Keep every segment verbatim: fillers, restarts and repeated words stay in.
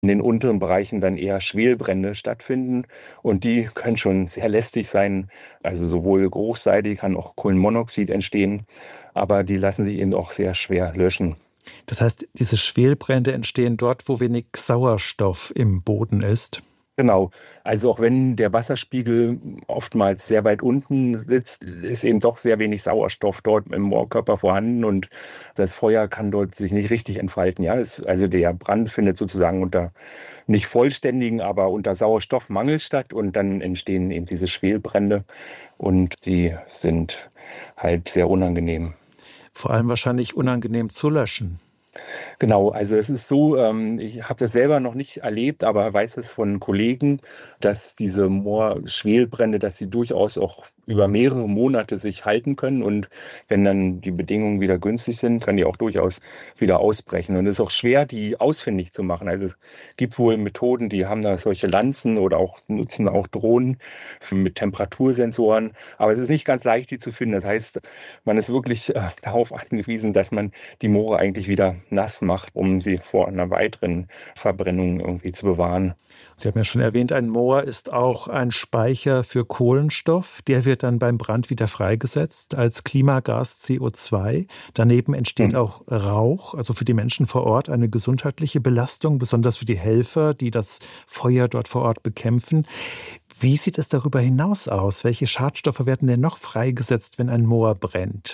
in den unteren Bereichen dann eher Schwelbrände stattfinden. Und die können schon sehr lästig sein. Also sowohl geruchsseitig kann auch Kohlenmonoxid entstehen, aber die lassen sich eben auch sehr schwer löschen. Das heißt, diese Schwelbrände entstehen dort, wo wenig Sauerstoff im Boden ist? Genau. Also auch wenn der Wasserspiegel oftmals sehr weit unten sitzt, ist eben doch sehr wenig Sauerstoff dort im Moorkörper vorhanden und das Feuer kann dort sich nicht richtig entfalten. Ja, es, also der Brand findet sozusagen unter nicht vollständigen, aber unter Sauerstoffmangel statt und dann entstehen eben diese Schwelbrände und die sind halt sehr unangenehm. Vor allem wahrscheinlich unangenehm zu löschen. Genau, also es ist so, ähm, ich habe das selber noch nicht erlebt, aber weiß es von Kollegen, dass diese Moorschwelbrände, dass sie durchaus auch über mehrere Monate sich halten können und wenn dann die Bedingungen wieder günstig sind, kann die auch durchaus wieder ausbrechen. Und es ist auch schwer, die ausfindig zu machen. Also es gibt wohl Methoden, die haben da solche Lanzen oder auch nutzen auch Drohnen mit Temperatursensoren, aber es ist nicht ganz leicht, die zu finden. Das heißt, man ist wirklich äh, darauf angewiesen, dass man die Moore eigentlich wieder nass macht, um sie vor einer weiteren Verbrennung irgendwie zu bewahren. Sie haben ja schon erwähnt, ein Moor ist auch ein Speicher für Kohlenstoff. Der wird dann beim Brand wieder freigesetzt als Klimagas C O zwei. Daneben entsteht Hm. auch Rauch, also für die Menschen vor Ort eine gesundheitliche Belastung, besonders für die Helfer, die das Feuer dort vor Ort bekämpfen. Wie sieht es darüber hinaus aus? Welche Schadstoffe werden denn noch freigesetzt, wenn ein Moor brennt?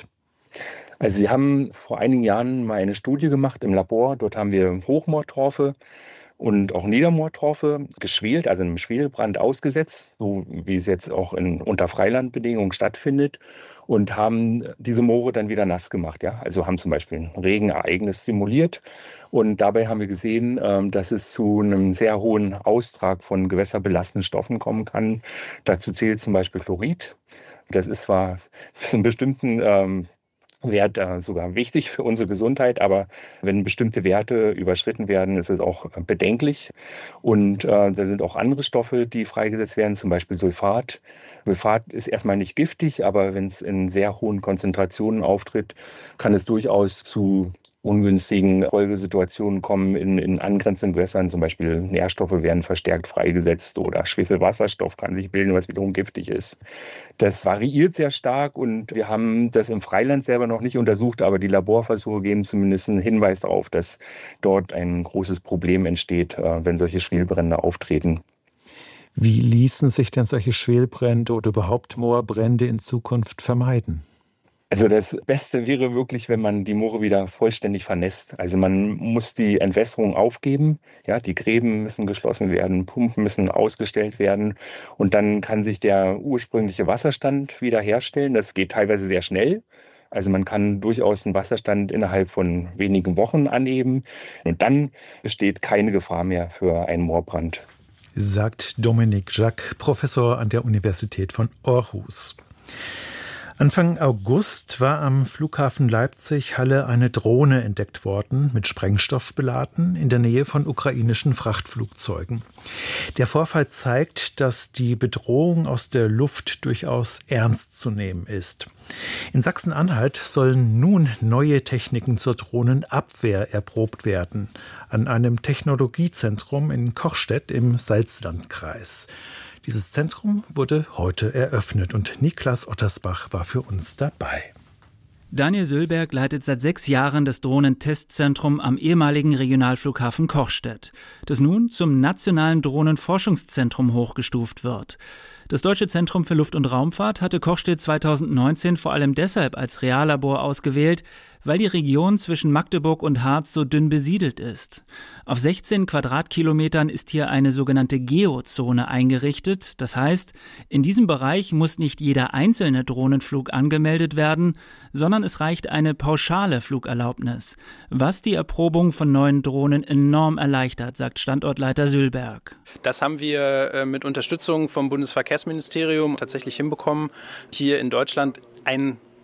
Also wir haben vor einigen Jahren mal eine Studie gemacht im Labor. Dort haben wir Hochmoortorfe und auch Niedermoortorfe geschwelt, also einem Schwelbrand ausgesetzt, so wie es jetzt auch in unter Freilandbedingungen stattfindet, und haben diese Moore dann wieder nass gemacht. Ja? Also haben zum Beispiel ein Regenereignis simuliert und dabei haben wir gesehen, ähm, dass es zu einem sehr hohen Austrag von gewässerbelastenden Stoffen kommen kann. Dazu zählt zum Beispiel Chlorid. Das ist zwar für einen bestimmten ähm, Wert äh, sogar wichtig für unsere Gesundheit, aber wenn bestimmte Werte überschritten werden, ist es auch äh, bedenklich. Und äh, da sind auch andere Stoffe, die freigesetzt werden, zum Beispiel Sulfat. Sulfat ist erstmal nicht giftig, aber wenn es in sehr hohen Konzentrationen auftritt, kann es durchaus zu ungünstigen Folgesituationen kommen in, in angrenzenden Gewässern. Zum Beispiel Nährstoffe werden verstärkt freigesetzt oder Schwefelwasserstoff kann sich bilden, was wiederum giftig ist. Das variiert sehr stark und wir haben das im Freiland selber noch nicht untersucht, aber die Laborversuche geben zumindest einen Hinweis darauf, dass dort ein großes Problem entsteht, wenn solche Schwelbrände auftreten. Wie ließen sich denn solche Schwelbrände oder überhaupt Moorbrände in Zukunft vermeiden? Also das Beste wäre wirklich, wenn man die Moore wieder vollständig vernässt. Also man muss die Entwässerung aufgeben. Ja, die Gräben müssen geschlossen werden, Pumpen müssen ausgestellt werden und dann kann sich der ursprüngliche Wasserstand wiederherstellen. Das geht teilweise sehr schnell. Also man kann durchaus einen Wasserstand innerhalb von wenigen Wochen anheben und dann besteht keine Gefahr mehr für einen Moorbrand. Sagt Dominik Jacques, Professor an der Universität von Aarhus. Anfang August war am Flughafen Leipzig-Halle eine Drohne entdeckt worden, mit Sprengstoff beladen, in der Nähe von ukrainischen Frachtflugzeugen. Der Vorfall zeigt, dass die Bedrohung aus der Luft durchaus ernst zu nehmen ist. In Sachsen-Anhalt sollen nun neue Techniken zur Drohnenabwehr erprobt werden, an einem Technologiezentrum in Kochstedt im Salzlandkreis. Dieses Zentrum wurde heute eröffnet und Niklas Ottersbach war für uns dabei. Daniel Sülberg leitet seit sechs Jahren das Drohnentestzentrum am ehemaligen Regionalflughafen Kochstedt, das nun zum nationalen Drohnenforschungszentrum hochgestuft wird. Das Deutsche Zentrum für Luft- und Raumfahrt hatte Kochstedt zweitausendneunzehn vor allem deshalb als Reallabor ausgewählt, weil die Region zwischen Magdeburg und Harz so dünn besiedelt ist. Auf sechzehn Quadratkilometern ist hier eine sogenannte Geozone eingerichtet. Das heißt, in diesem Bereich muss nicht jeder einzelne Drohnenflug angemeldet werden, sondern es reicht eine pauschale Flugerlaubnis, was die Erprobung von neuen Drohnen enorm erleichtert, sagt Standortleiter Sülberg. Das haben wir mit Unterstützung vom Bundesverkehrsministerium tatsächlich hinbekommen, hier in Deutschland ein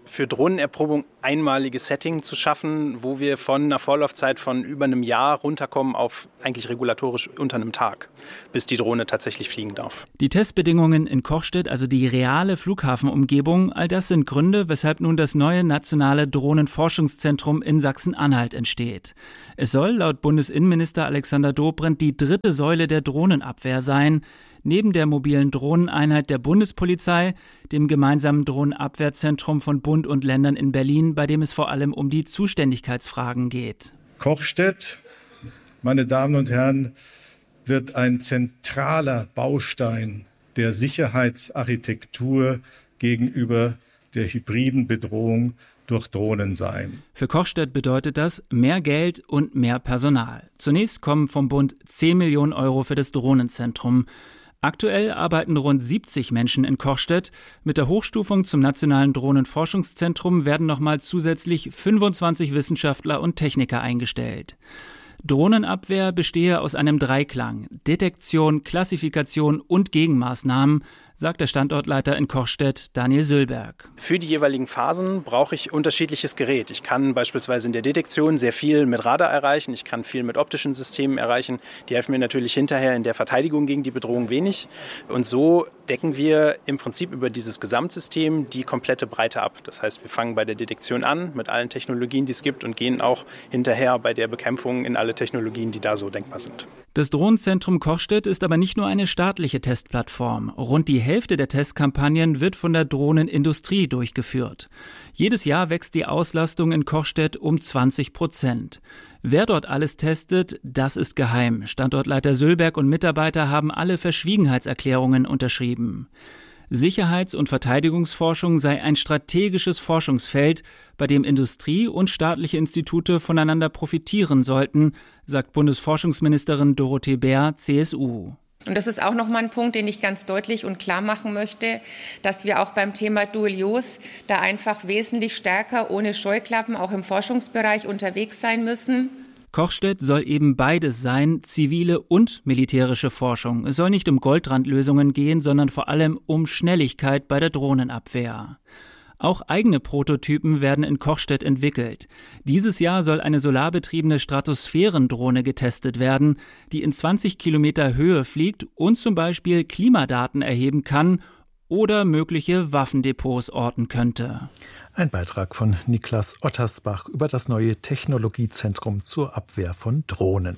für Drohnenerprobung einmaliges Setting zu schaffen, wo wir von einer Vorlaufzeit von über einem Jahr runterkommen auf eigentlich regulatorisch unter einem Tag, bis die Drohne tatsächlich fliegen darf. Die Testbedingungen in Kochstedt, also die reale Flughafenumgebung, all das sind Gründe, weshalb nun das neue nationale Drohnenforschungszentrum in Sachsen-Anhalt entsteht. Es soll laut Bundesinnenminister Alexander Dobrindt die dritte Säule der Drohnenabwehr sein, neben der mobilen Drohneneinheit der Bundespolizei, dem gemeinsamen Drohnenabwehrzentrum von Bund und Ländern in Berlin, bei dem es vor allem um die Zuständigkeitsfragen geht. Kochstedt, meine Damen und Herren, wird ein zentraler Baustein der Sicherheitsarchitektur gegenüber der hybriden Bedrohung durch Drohnen sein. Für Kochstedt bedeutet das mehr Geld und mehr Personal. Zunächst kommen vom Bund zehn Millionen Euro für das Drohnenzentrum. Aktuell arbeiten rund siebzig Menschen in Kochstedt. Mit der Hochstufung zum Nationalen Drohnenforschungszentrum werden nochmal zusätzlich fünfundzwanzig Wissenschaftler und Techniker eingestellt. Drohnenabwehr bestehe aus einem Dreiklang: Detektion, Klassifikation und Gegenmaßnahmen, sagt der Standortleiter in Kochstedt, Daniel Sülberg. Für die jeweiligen Phasen brauche ich unterschiedliches Gerät. Ich kann beispielsweise in der Detektion sehr viel mit Radar erreichen, ich kann viel mit optischen Systemen erreichen. Die helfen mir natürlich hinterher in der Verteidigung gegen die Bedrohung wenig. Und so decken wir im Prinzip über dieses Gesamtsystem die komplette Breite ab. Das heißt, wir fangen bei der Detektion an mit allen Technologien, die es gibt, und gehen auch hinterher bei der Bekämpfung in alle Technologien, die da so denkbar sind. Das Drohnenzentrum Kochstedt ist aber nicht nur eine staatliche Testplattform. Rund die Hälfte der Testkampagnen wird von der Drohnenindustrie durchgeführt. Jedes Jahr wächst die Auslastung in Kochstedt um zwanzig Prozent. Wer dort alles testet, das ist geheim. Standortleiter Sülberg und Mitarbeiter haben alle Verschwiegenheitserklärungen unterschrieben. Sicherheits- und Verteidigungsforschung sei ein strategisches Forschungsfeld, bei dem Industrie und staatliche Institute voneinander profitieren sollten, sagt Bundesforschungsministerin Dorothee Bär, C S U. Und das ist auch nochmal ein Punkt, den ich ganz deutlich und klar machen möchte, dass wir auch beim Thema Dual-Use da einfach wesentlich stärker ohne Scheuklappen auch im Forschungsbereich unterwegs sein müssen. Kochstedt soll eben beides sein, zivile und militärische Forschung. Es soll nicht um Goldrandlösungen gehen, sondern vor allem um Schnelligkeit bei der Drohnenabwehr. Auch eigene Prototypen werden in Kochstedt entwickelt. Dieses Jahr soll eine solarbetriebene Stratosphärendrohne getestet werden, die in zwanzig Kilometer Höhe fliegt und zum Beispiel Klimadaten erheben kann oder mögliche Waffendepots orten könnte. Ein Beitrag von Niklas Ottersbach über das neue Technologiezentrum zur Abwehr von Drohnen.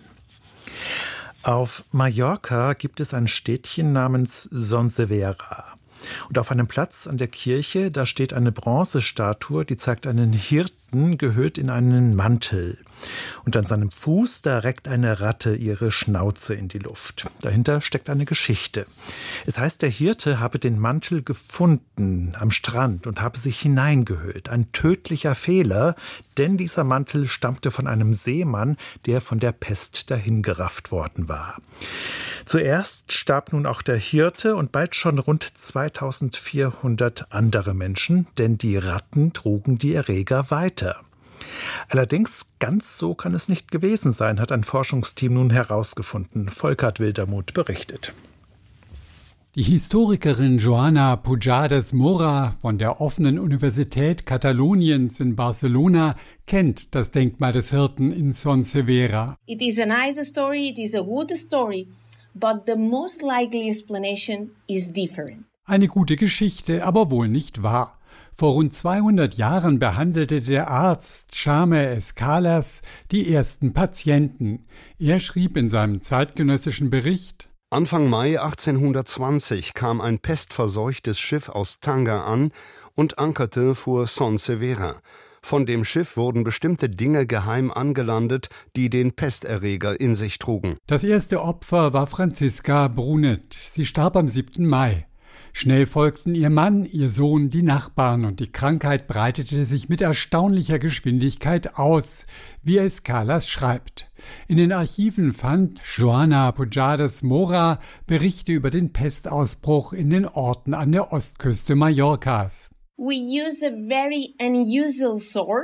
Auf Mallorca gibt es ein Städtchen namens Son Servera. Und auf einem Platz an der Kirche, da steht eine Bronzestatue, die zeigt einen Hirten, gehüllt in einen Mantel. Und an seinem Fuß, da reckt eine Ratte ihre Schnauze in die Luft. Dahinter steckt eine Geschichte. Es heißt, der Hirte habe den Mantel gefunden am Strand und habe sich hineingehüllt. Ein tödlicher Fehler, denn dieser Mantel stammte von einem Seemann, der von der Pest dahingerafft worden war. Zuerst starb nun auch der Hirte und bald schon rund zweitausendvierhundert andere Menschen, denn die Ratten trugen die Erreger weiter. Allerdings ganz so kann es nicht gewesen sein, hat ein Forschungsteam nun herausgefunden. Volkert Wildermuth berichtet. Die Historikerin Joana Pujades Mora von der offenen Universität Kataloniens in Barcelona kennt das Denkmal des Hirten in Son Servera. It is a nice story, it is a good story, but the most likely explanation is different. Eine gute Geschichte, aber wohl nicht wahr. Vor rund zweihundert Jahren behandelte der Arzt Jaume Escalas die ersten Patienten. Er schrieb in seinem zeitgenössischen Bericht: Anfang Mai achtzehnhundertzwanzig kam ein pestverseuchtes Schiff aus Tanger an und ankerte vor Son Servera. Von dem Schiff wurden bestimmte Dinge geheim angelandet, die den Pesterreger in sich trugen. Das erste Opfer war Franziska Brunet. Sie starb am siebten Mai. Schnell folgten ihr Mann, ihr Sohn, die Nachbarn und die Krankheit breitete sich mit erstaunlicher Geschwindigkeit aus, wie Escalas schreibt. In den Archiven fand Joana Pujades Mora Berichte über den Pestausbruch in den Orten an der Ostküste Mallorcas. We use a very unusual source.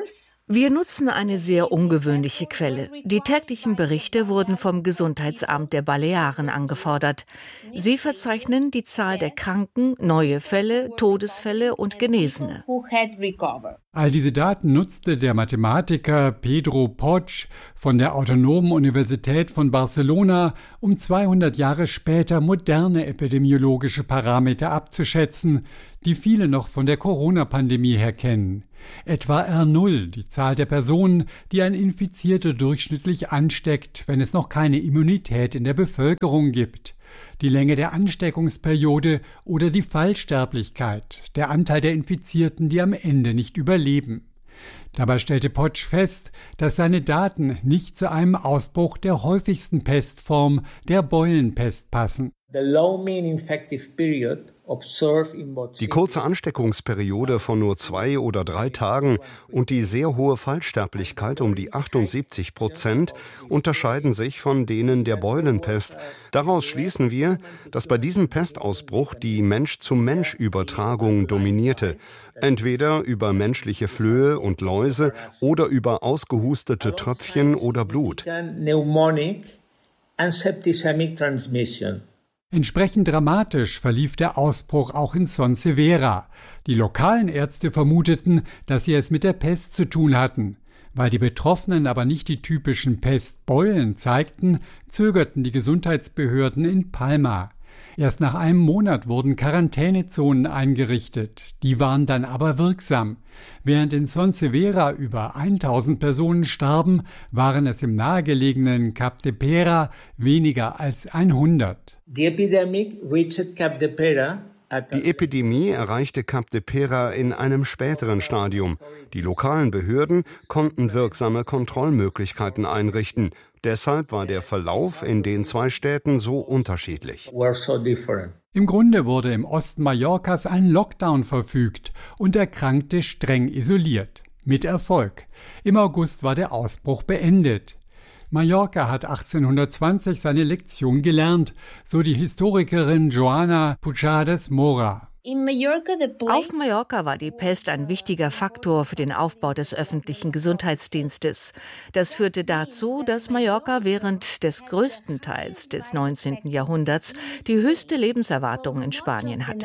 Wir nutzen eine sehr ungewöhnliche Quelle. Die täglichen Berichte wurden vom Gesundheitsamt der Balearen angefordert. Sie verzeichnen die Zahl der Kranken, neue Fälle, Todesfälle und Genesene. All diese Daten nutzte der Mathematiker Pedro Poch von der Autonomen Universität von Barcelona, um zweihundert Jahre später moderne epidemiologische Parameter abzuschätzen, die viele noch von der Corona-Pandemie her kennen. Etwa R null, die Zahl der Personen, die ein Infizierter durchschnittlich ansteckt, wenn es noch keine Immunität in der Bevölkerung gibt. Die Länge der Ansteckungsperiode oder die Fallsterblichkeit, der Anteil der Infizierten, die am Ende nicht überleben. Dabei stellte Poch fest, dass seine Daten nicht zu einem Ausbruch der häufigsten Pestform, der Beulenpest, passen. Die kurze Ansteckungsperiode von nur zwei oder drei Tagen und die sehr hohe Fallsterblichkeit um die achtundsiebzig Prozent unterscheiden sich von denen der Beulenpest. Daraus schließen wir, dass bei diesem Pestausbruch die Mensch-zu-Mensch-Übertragung dominierte. Entweder über menschliche Flöhe und Läuse oder über ausgehustete Tröpfchen oder Blut. Entsprechend dramatisch verlief der Ausbruch auch in Son Servera. Die lokalen Ärzte vermuteten, dass sie es mit der Pest zu tun hatten. Weil die Betroffenen aber nicht die typischen Pestbeulen zeigten, zögerten die Gesundheitsbehörden in Palma. Erst nach einem Monat wurden Quarantänezonen eingerichtet. Die waren dann aber wirksam. Während in Son Servera über tausend Personen starben, waren es im nahegelegenen Capdepera weniger als hundert. Die Epidemie erreichte Capdepera in einem späteren Stadium. Die lokalen Behörden konnten wirksame Kontrollmöglichkeiten einrichten. Deshalb war der Verlauf in den zwei Städten so unterschiedlich. Im Grunde wurde im Osten Mallorcas ein Lockdown verfügt und Erkrankte streng isoliert. Mit Erfolg. Im August war der Ausbruch beendet. Mallorca hat achtzehnhundertzwanzig seine Lektion gelernt, so die Historikerin Joana Pujadas Mora. Auf Mallorca war die Pest ein wichtiger Faktor für den Aufbau des öffentlichen Gesundheitsdienstes. Das führte dazu, dass Mallorca während des größten Teils des neunzehnten Jahrhunderts die höchste Lebenserwartung in Spanien hatte.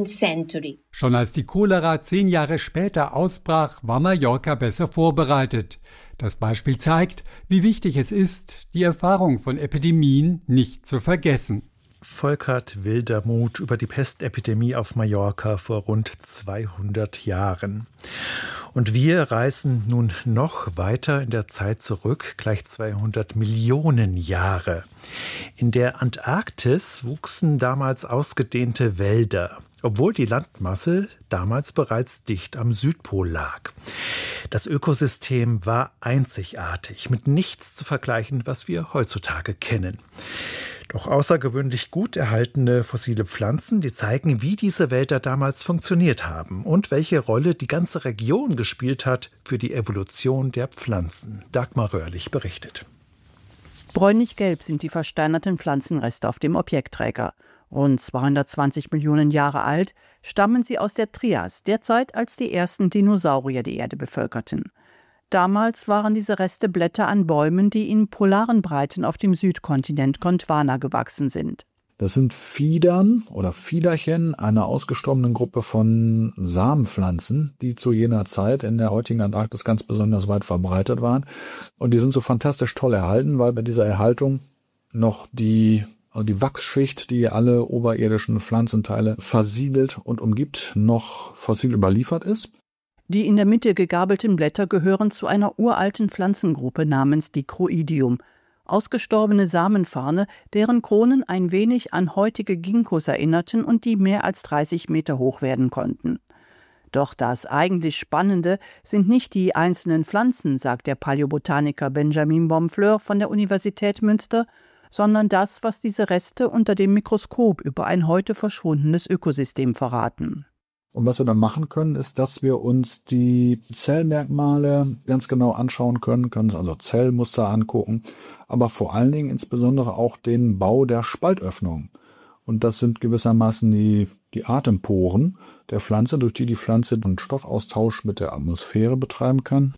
Schon als die Cholera zehn Jahre später ausbrach, war Mallorca besser vorbereitet. Das Beispiel zeigt, wie wichtig es ist, die Erfahrung von Epidemien nicht zu vergessen. Volkert Wildermuth über die Pestepidemie auf Mallorca vor rund zweihundert Jahren. Und wir reisen nun noch weiter in der Zeit zurück, gleich zweihundert Millionen Jahre. In der Antarktis wuchsen damals ausgedehnte Wälder, obwohl die Landmasse damals bereits dicht am Südpol lag. Das Ökosystem war einzigartig, mit nichts zu vergleichen, was wir heutzutage kennen. Doch außergewöhnlich gut erhaltene fossile Pflanzen, die zeigen, wie diese Wälder damals funktioniert haben und welche Rolle die ganze Region gespielt hat für die Evolution der Pflanzen. Dagmar Röhrlich berichtet. Bräunlich-gelb sind die versteinerten Pflanzenreste auf dem Objektträger. Rund zweihundertzwanzig Millionen Jahre alt, stammen sie aus der Trias, der Zeit, als die ersten Dinosaurier die Erde bevölkerten. Damals waren diese Reste Blätter an Bäumen, die in polaren Breiten auf dem Südkontinent Gondwana gewachsen sind. Das sind Fiedern oder Fiederchen einer ausgestorbenen Gruppe von Samenpflanzen, die zu jener Zeit in der heutigen Antarktis ganz besonders weit verbreitet waren. Und die sind so fantastisch toll erhalten, weil bei dieser Erhaltung noch die, also die Wachsschicht, die alle oberirdischen Pflanzenteile versiegelt und umgibt, noch fossil überliefert ist. Die in der Mitte gegabelten Blätter gehören zu einer uralten Pflanzengruppe namens Dicroidium. Ausgestorbene Samenfarne, deren Kronen ein wenig an heutige Ginkgos erinnerten und die mehr als dreißig Meter hoch werden konnten. Doch das eigentlich Spannende sind nicht die einzelnen Pflanzen, sagt der Paläobotaniker Benjamin Bomfleur von der Universität Münster, sondern das, was diese Reste unter dem Mikroskop über ein heute verschwundenes Ökosystem verraten. Und was wir dann machen können, ist, dass wir uns die Zellmerkmale ganz genau anschauen können, können also Zellmuster angucken, aber vor allen Dingen insbesondere auch den Bau der Spaltöffnung. Und das sind gewissermaßen die, die Atemporen der Pflanze, durch die die Pflanze einen Stoffaustausch mit der Atmosphäre betreiben kann.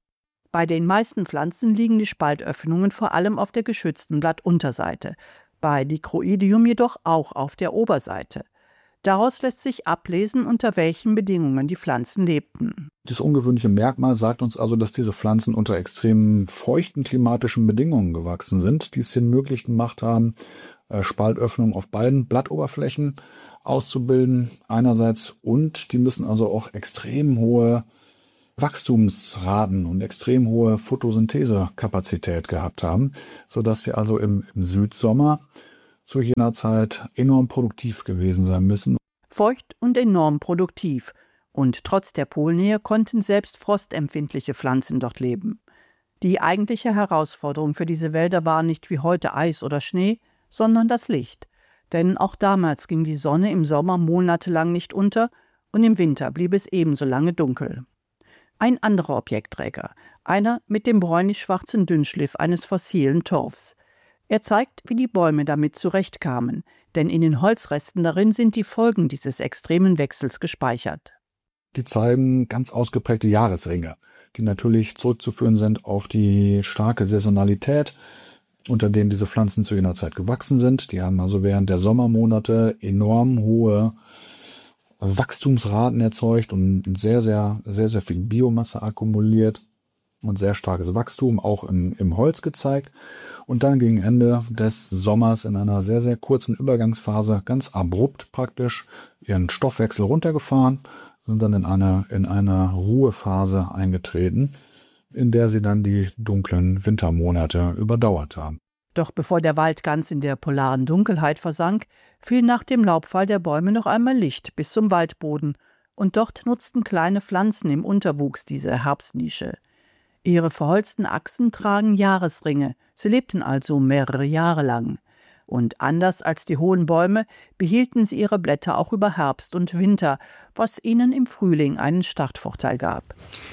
Bei den meisten Pflanzen liegen die Spaltöffnungen vor allem auf der geschützten Blattunterseite, bei Dicroidium jedoch auch auf der Oberseite. Daraus lässt sich ablesen, unter welchen Bedingungen die Pflanzen lebten. Das ungewöhnliche Merkmal sagt uns also, dass diese Pflanzen unter extrem feuchten klimatischen Bedingungen gewachsen sind, die es ihnen möglich gemacht haben, Spaltöffnungen auf beiden Blattoberflächen auszubilden einerseits, und die müssen also auch extrem hohe Wachstumsraten und extrem hohe Photosynthesekapazität gehabt haben, sodass sie also im, im Südsommer zu jener Zeit enorm produktiv gewesen sein müssen. Feucht und enorm produktiv. Und trotz der Polnähe konnten selbst frostempfindliche Pflanzen dort leben. Die eigentliche Herausforderung für diese Wälder war nicht wie heute Eis oder Schnee, sondern das Licht. Denn auch damals ging die Sonne im Sommer monatelang nicht unter und im Winter blieb es ebenso lange dunkel. Ein anderer Objektträger, einer mit dem bräunlich-schwarzen Dünnschliff eines fossilen Torfs. Er zeigt, wie die Bäume damit zurechtkamen, denn in den Holzresten darin sind die Folgen dieses extremen Wechsels gespeichert. Die zeigen ganz ausgeprägte Jahresringe, die natürlich zurückzuführen sind auf die starke Saisonalität, unter denen diese Pflanzen zu jener Zeit gewachsen sind. Die haben also während der Sommermonate enorm hohe Wachstumsraten erzeugt und sehr, sehr, sehr, sehr viel Biomasse akkumuliert und sehr starkes Wachstum auch im, im Holz gezeigt. Und dann gegen Ende des Sommers in einer sehr, sehr kurzen Übergangsphase ganz abrupt praktisch ihren Stoffwechsel runtergefahren, sind dann in eine, in eine Ruhephase eingetreten, in der sie dann die dunklen Wintermonate überdauert haben. Doch bevor der Wald ganz in der polaren Dunkelheit versank, fiel nach dem Laubfall der Bäume noch einmal Licht bis zum Waldboden, und dort nutzten kleine Pflanzen im Unterwuchs diese Herbstnische. Ihre verholzten Achsen tragen Jahresringe, sie lebten also mehrere Jahre lang. Und anders als die hohen Bäume behielten sie ihre Blätter auch über Herbst und Winter, was ihnen im Frühling einen Startvorteil gab.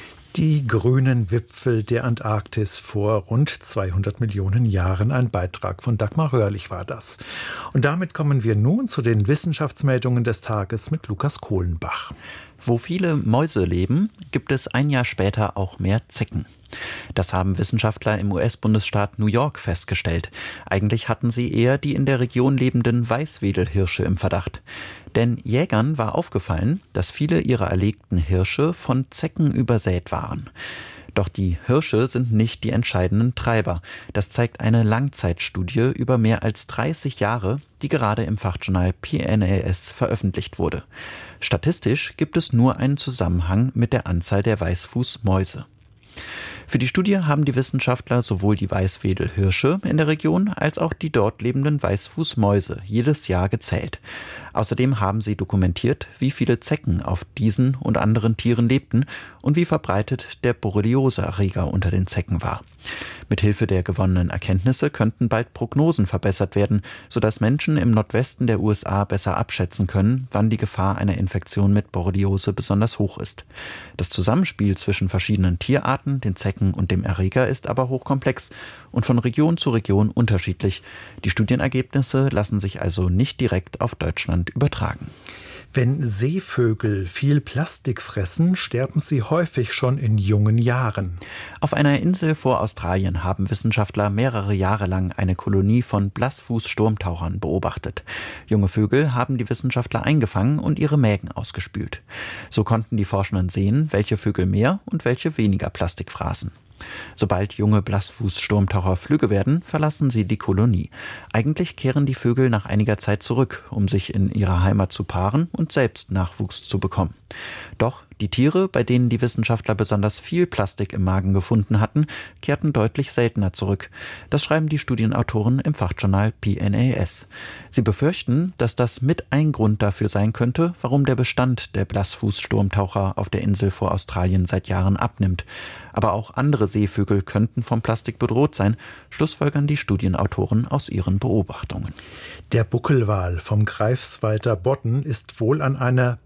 Die grünen Wipfel der Antarktis vor rund zweihundert Millionen Jahren. Ein Beitrag von Dagmar Röhrlich war das. Und damit kommen wir nun zu den Wissenschaftsmeldungen des Tages mit Lukas Kohlenbach. Wo viele Mäuse leben, gibt es ein Jahr später auch mehr Zecken. Das haben Wissenschaftler im U S-Bundesstaat New York festgestellt. Eigentlich hatten sie eher die in der Region lebenden Weißwedelhirsche im Verdacht. Denn Jägern war aufgefallen, dass viele ihrer erlegten Hirsche von Zecken übersät waren. Doch die Hirsche sind nicht die entscheidenden Treiber. Das zeigt eine Langzeitstudie über mehr als dreißig Jahre, die gerade im Fachjournal P N A S veröffentlicht wurde. Statistisch gibt es nur einen Zusammenhang mit der Anzahl der Weißfußmäuse. Für die Studie haben die Wissenschaftler sowohl die Weißwedelhirsche in der Region als auch die dort lebenden Weißfußmäuse jedes Jahr gezählt. Außerdem haben sie dokumentiert, wie viele Zecken auf diesen und anderen Tieren lebten und wie verbreitet der Borreliose-Erreger unter den Zecken war. Mithilfe der gewonnenen Erkenntnisse könnten bald Prognosen verbessert werden, sodass Menschen im Nordwesten der U S A besser abschätzen können, wann die Gefahr einer Infektion mit Borreliose besonders hoch ist. Das Zusammenspiel zwischen verschiedenen Tierarten, den Zecken und dem Erreger ist aber hochkomplex und von Region zu Region unterschiedlich. Die Studienergebnisse lassen sich also nicht direkt auf Deutschland übertragen. Wenn Seevögel viel Plastik fressen, sterben sie häufig schon in jungen Jahren. Auf einer Insel vor Australien haben Wissenschaftler mehrere Jahre lang eine Kolonie von Blassfuß-Sturmtauchern beobachtet. Junge Vögel haben die Wissenschaftler eingefangen und ihre Mägen ausgespült. So konnten die Forschenden sehen, welche Vögel mehr und welche weniger Plastik fraßen. Sobald junge Blassfuß-Sturmtaucher flügge werden, verlassen sie die Kolonie. Eigentlich kehren die Vögel nach einiger Zeit zurück, um sich in ihrer Heimat zu paaren und selbst Nachwuchs zu bekommen. Doch die Tiere, bei denen die Wissenschaftler besonders viel Plastik im Magen gefunden hatten, kehrten deutlich seltener zurück. Das schreiben die Studienautoren im Fachjournal P N A S. Sie befürchten, dass das mit ein Grund dafür sein könnte, warum der Bestand der Blassfuß-Sturmtaucher auf der Insel vor Australien seit Jahren abnimmt. Aber auch andere Seevögel könnten vom Plastik bedroht sein, schlussfolgern die Studienautoren aus ihren Beobachtungen. Der Buckelwal vom Greifswalder Bodden ist wohl an einer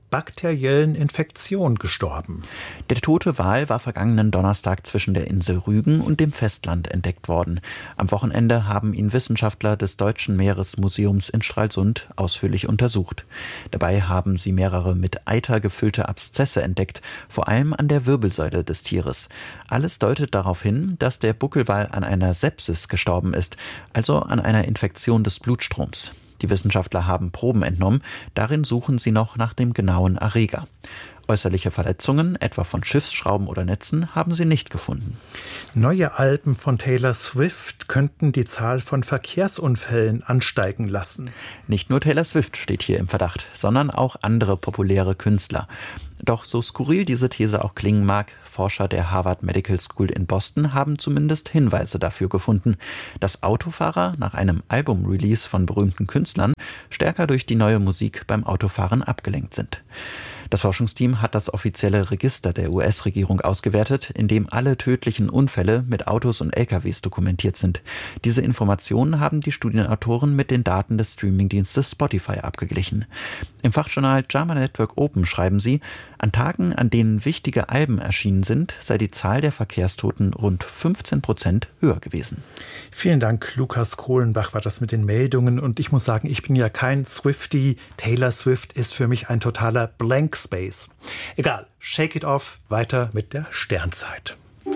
bakteriellen Infektion gestorben. Der tote Wal war vergangenen Donnerstag zwischen der Insel Rügen und dem Festland entdeckt worden. Am Wochenende haben ihn Wissenschaftler des Deutschen Meeresmuseums in Stralsund ausführlich untersucht. Dabei haben sie mehrere mit Eiter gefüllte Abszesse entdeckt, vor allem an der Wirbelsäule des Tieres. Alles deutet darauf hin, dass der Buckelwal an einer Sepsis gestorben ist, also an einer Infektion des Blutstroms. Die Wissenschaftler haben Proben entnommen, darin suchen sie noch nach dem genauen Erreger. Äußerliche Verletzungen, etwa von Schiffsschrauben oder Netzen, haben sie nicht gefunden. Neue Alben von Taylor Swift könnten die Zahl von Verkehrsunfällen ansteigen lassen. Nicht nur Taylor Swift steht hier im Verdacht, sondern auch andere populäre Künstler. Doch so skurril diese These auch klingen mag, Forscher der Harvard Medical School in Boston haben zumindest Hinweise dafür gefunden, dass Autofahrer nach einem Album-Release von berühmten Künstlern stärker durch die neue Musik beim Autofahren abgelenkt sind. Das Forschungsteam hat das offizielle Register der U S-Regierung ausgewertet, in dem alle tödlichen Unfälle mit Autos und L K Ws dokumentiert sind. Diese Informationen haben die Studienautoren mit den Daten des Streamingdienstes Spotify abgeglichen. Im Fachjournal JAMA Network Open schreiben sie, an Tagen, an denen wichtige Alben erschienen sind, sei die Zahl der Verkehrstoten rund fünfzehn Prozent höher gewesen. Vielen Dank, Lukas Kohlenbach war das mit den Meldungen. Und ich muss sagen, ich bin ja kein Swiftie. Taylor Swift ist für mich ein totaler Blank Space. Egal, shake it off, weiter mit der Sternzeit.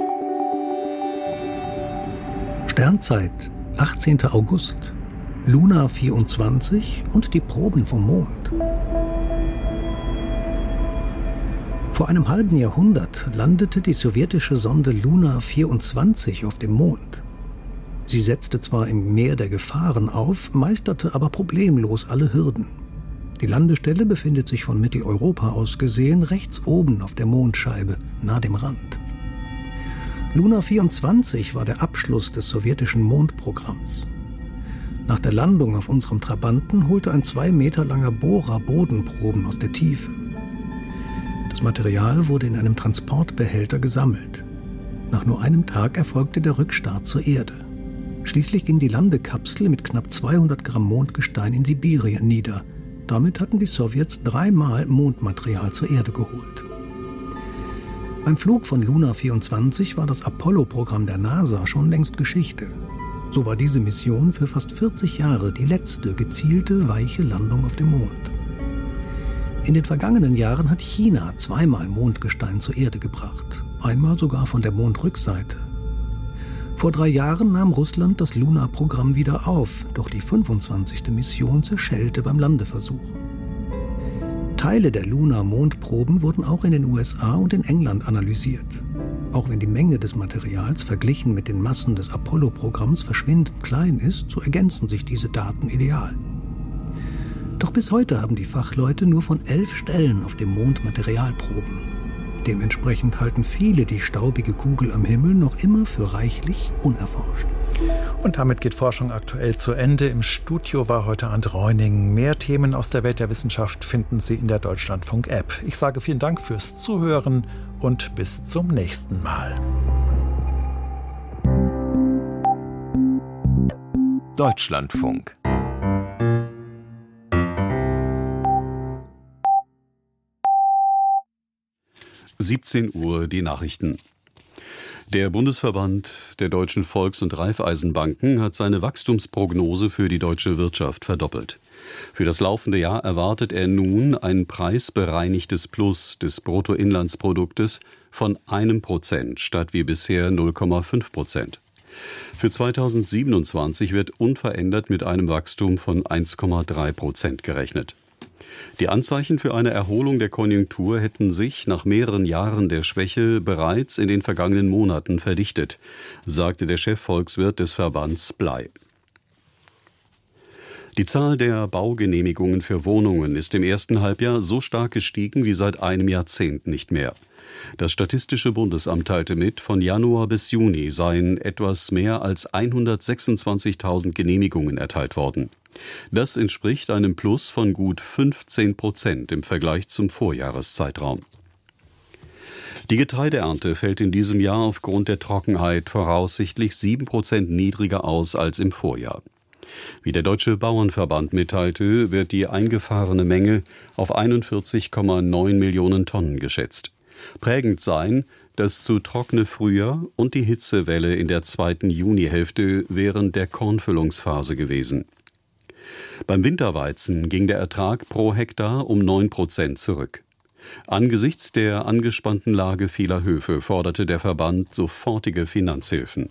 Sternzeit, achtzehnter August, Luna vierundzwanzig und die Proben vom Mond. Vor einem halben Jahrhundert landete die sowjetische Sonde Luna vierundzwanzig auf dem Mond. Sie setzte zwar im Meer der Gefahren auf, meisterte aber problemlos alle Hürden. Die Landestelle befindet sich von Mitteleuropa aus gesehen rechts oben auf der Mondscheibe, nahe dem Rand. Luna vierundzwanzig war der Abschluss des sowjetischen Mondprogramms. Nach der Landung auf unserem Trabanten holte ein zwei Meter langer Bohrer Bodenproben aus der Tiefe. Das Material wurde in einem Transportbehälter gesammelt. Nach nur einem Tag erfolgte der Rückstart zur Erde. Schließlich ging die Landekapsel mit knapp zweihundert Gramm Mondgestein in Sibirien nieder. Damit hatten die Sowjets dreimal Mondmaterial zur Erde geholt. Beim Flug von Luna vierundzwanzig war das Apollo-Programm der NASA schon längst Geschichte. So war diese Mission für fast vierzig Jahre die letzte gezielte, weiche Landung auf dem Mond. In den vergangenen Jahren hat China zweimal Mondgestein zur Erde gebracht, einmal sogar von der Mondrückseite. Vor drei Jahren nahm Russland das Luna-Programm wieder auf, doch die fünfundzwanzigste Mission zerschellte beim Landeversuch. Teile der Luna-Mondproben wurden auch in den U S A und in England analysiert. Auch wenn die Menge des Materials verglichen mit den Massen des Apollo-Programms verschwindend klein ist, so ergänzen sich diese Daten ideal. Doch bis heute haben die Fachleute nur von elf Stellen auf dem Mond Materialproben. Dementsprechend halten viele die staubige Kugel am Himmel noch immer für reichlich unerforscht. Und damit geht Forschung aktuell zu Ende. Im Studio war heute Arndt Reuning. Mehr Themen aus der Welt der Wissenschaft finden Sie in der Deutschlandfunk-App. Ich sage vielen Dank fürs Zuhören und bis zum nächsten Mal. Deutschlandfunk. siebzehn Uhr die Nachrichten. Der Bundesverband der deutschen Volks- und Raiffeisenbanken hat seine Wachstumsprognose für die deutsche Wirtschaft verdoppelt. Für das laufende Jahr erwartet er nun ein preisbereinigtes Plus des Bruttoinlandsproduktes von einem Prozent statt wie bisher null Komma fünf Prozent. Für zweitausendsiebenundzwanzig wird unverändert mit einem Wachstum von eins Komma drei Prozent gerechnet. Die Anzeichen für eine Erholung der Konjunktur hätten sich nach mehreren Jahren der Schwäche bereits in den vergangenen Monaten verdichtet, sagte der Chefvolkswirt des Verbands Blei. Die Zahl der Baugenehmigungen für Wohnungen ist im ersten Halbjahr so stark gestiegen wie seit einem Jahrzehnt nicht mehr. Das Statistische Bundesamt teilte mit, von Januar bis Juni seien etwas mehr als hundertsechsundzwanzigtausend Genehmigungen erteilt worden. Das entspricht einem Plus von gut fünfzehn Prozent im Vergleich zum Vorjahreszeitraum. Die Getreideernte fällt in diesem Jahr aufgrund der Trockenheit voraussichtlich sieben Prozent niedriger aus als im Vorjahr. Wie der Deutsche Bauernverband mitteilte, wird die eingefahrene Menge auf einundvierzig Komma neun Millionen Tonnen geschätzt. Prägend seien das zu trockene Frühjahr und die Hitzewelle in der zweiten Junihälfte während der Kornfüllungsphase gewesen. Beim Winterweizen ging der Ertrag pro Hektar um neun Prozent zurück. Angesichts der angespannten Lage vieler Höfe forderte der Verband sofortige Finanzhilfen.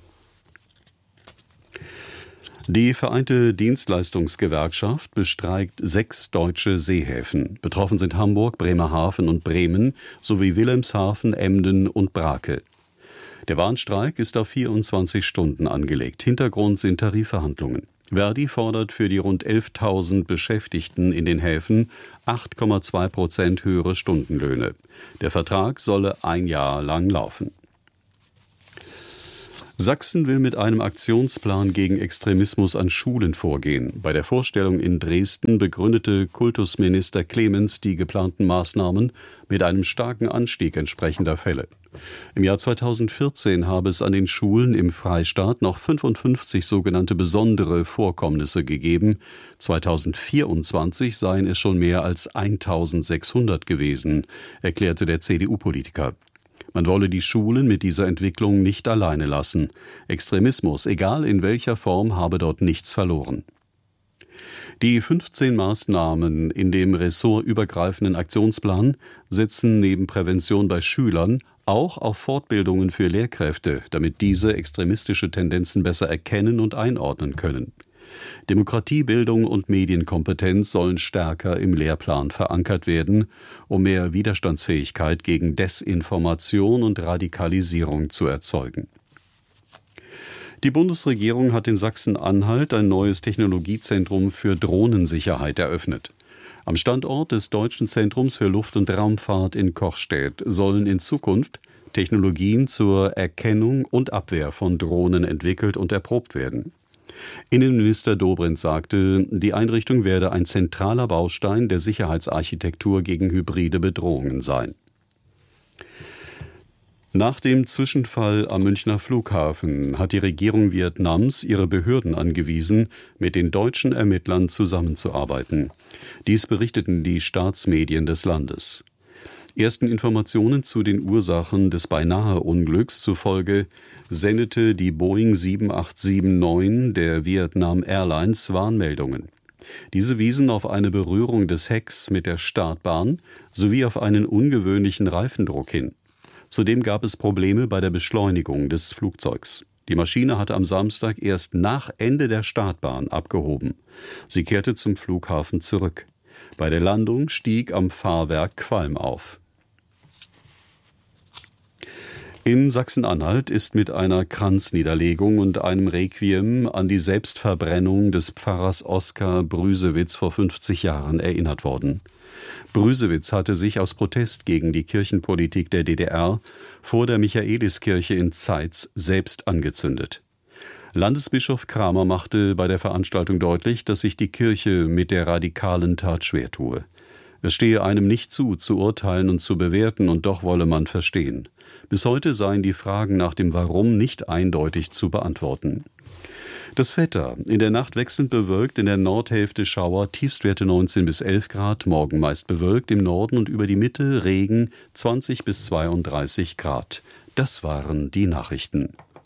Die Vereinte Dienstleistungsgewerkschaft bestreikt sechs deutsche Seehäfen. Betroffen sind Hamburg, Bremerhaven und Bremen sowie Wilhelmshaven, Emden und Brake. Der Warnstreik ist auf vierundzwanzig Stunden angelegt. Hintergrund sind Tarifverhandlungen. Verdi fordert für die rund elftausend Beschäftigten in den Häfen acht Komma zwei Prozent höhere Stundenlöhne. Der Vertrag solle ein Jahr lang laufen. Sachsen will mit einem Aktionsplan gegen Extremismus an Schulen vorgehen. Bei der Vorstellung in Dresden begründete Kultusminister Clemens die geplanten Maßnahmen mit einem starken Anstieg entsprechender Fälle. Im Jahr zweitausendvierzehn habe es an den Schulen im Freistaat noch fünfundfünfzig sogenannte besondere Vorkommnisse gegeben. zweitausendvierundzwanzig seien es schon mehr als eintausendsechshundert gewesen, erklärte der C D U-Politiker. Man wolle die Schulen mit dieser Entwicklung nicht alleine lassen. Extremismus, egal in welcher Form, habe dort nichts verloren. Die fünfzehn Maßnahmen in dem ressortübergreifenden Aktionsplan setzen neben Prävention bei Schülern auch auf Fortbildungen für Lehrkräfte, damit diese extremistische Tendenzen besser erkennen und einordnen können. Demokratiebildung und Medienkompetenz sollen stärker im Lehrplan verankert werden, um mehr Widerstandsfähigkeit gegen Desinformation und Radikalisierung zu erzeugen. Die Bundesregierung hat in Sachsen-Anhalt ein neues Technologiezentrum für Drohnensicherheit eröffnet. Am Standort des Deutschen Zentrums für Luft- und Raumfahrt in Kochstädt sollen in Zukunft Technologien zur Erkennung und Abwehr von Drohnen entwickelt und erprobt werden. Innenminister Dobrindt sagte, die Einrichtung werde ein zentraler Baustein der Sicherheitsarchitektur gegen hybride Bedrohungen sein. Nach dem Zwischenfall am Münchner Flughafen hat die Regierung Vietnams ihre Behörden angewiesen, mit den deutschen Ermittlern zusammenzuarbeiten. Dies berichteten die Staatsmedien des Landes. Ersten Informationen zu den Ursachen des Beinahe-Unglücks zufolge sendete die Boeing sieben acht sieben neun der Vietnam Airlines Warnmeldungen. Diese wiesen auf eine Berührung des Hecks mit der Startbahn sowie auf einen ungewöhnlichen Reifendruck hin. Zudem gab es Probleme bei der Beschleunigung des Flugzeugs. Die Maschine hatte am Samstag erst nach Ende der Startbahn abgehoben. Sie kehrte zum Flughafen zurück. Bei der Landung stieg am Fahrwerk Qualm auf. In Sachsen-Anhalt ist mit einer Kranzniederlegung und einem Requiem an die Selbstverbrennung des Pfarrers Oskar Brüsewitz vor fünfzig Jahren erinnert worden. Brüsewitz hatte sich aus Protest gegen die Kirchenpolitik der D D R vor der Michaeliskirche in Zeitz selbst angezündet. Landesbischof Kramer machte bei der Veranstaltung deutlich, dass sich die Kirche mit der radikalen Tat schwer tue. Es stehe einem nicht zu, zu urteilen und zu bewerten, und doch wolle man verstehen. Bis heute seien die Fragen nach dem Warum nicht eindeutig zu beantworten. Das Wetter. In der Nacht wechselnd bewölkt, in der Nordhälfte Schauer, Tiefstwerte neunzehn bis elf Grad, morgen meist bewölkt, im Norden und über die Mitte Regen zwanzig bis zweiunddreißig Grad. Das waren die Nachrichten.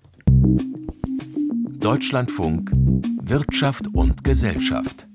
Deutschlandfunk Wirtschaft und Gesellschaft.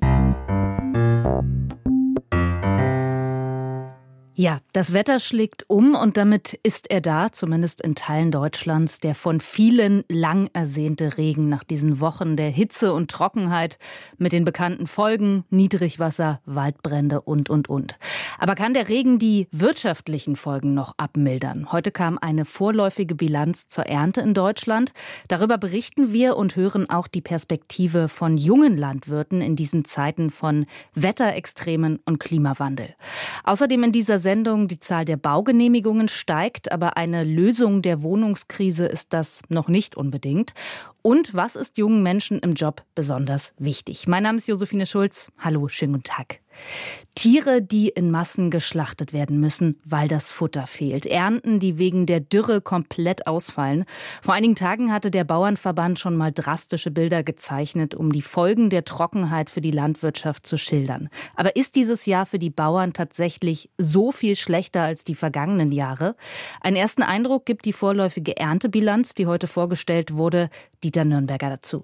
Ja, das Wetter schlägt um und damit ist er da, zumindest in Teilen Deutschlands, der von vielen lang ersehnte Regen nach diesen Wochen der Hitze und Trockenheit mit den bekannten Folgen, Niedrigwasser, Waldbrände und, und, und. Aber kann der Regen die wirtschaftlichen Folgen noch abmildern? Heute kam eine vorläufige Bilanz zur Ernte in Deutschland. Darüber berichten wir und hören auch die Perspektive von jungen Landwirten in diesen Zeiten von Wetterextremen und Klimawandel. Außerdem in dieser Sendung, die Zahl der Baugenehmigungen steigt, aber eine Lösung der Wohnungskrise ist das noch nicht unbedingt. Und was ist jungen Menschen im Job besonders wichtig? Mein Name ist Josephine Schulz. Hallo, schönen guten Tag. Tiere, die in Massen geschlachtet werden müssen, weil das Futter fehlt. Ernten, die wegen der Dürre komplett ausfallen. Vor einigen Tagen hatte der Bauernverband schon mal drastische Bilder gezeichnet, um die Folgen der Trockenheit für die Landwirtschaft zu schildern. Aber ist dieses Jahr für die Bauern tatsächlich so viel schlechter als die vergangenen Jahre? Einen ersten Eindruck gibt die vorläufige Erntebilanz, die heute vorgestellt wurde. Dieter Nürnberger dazu.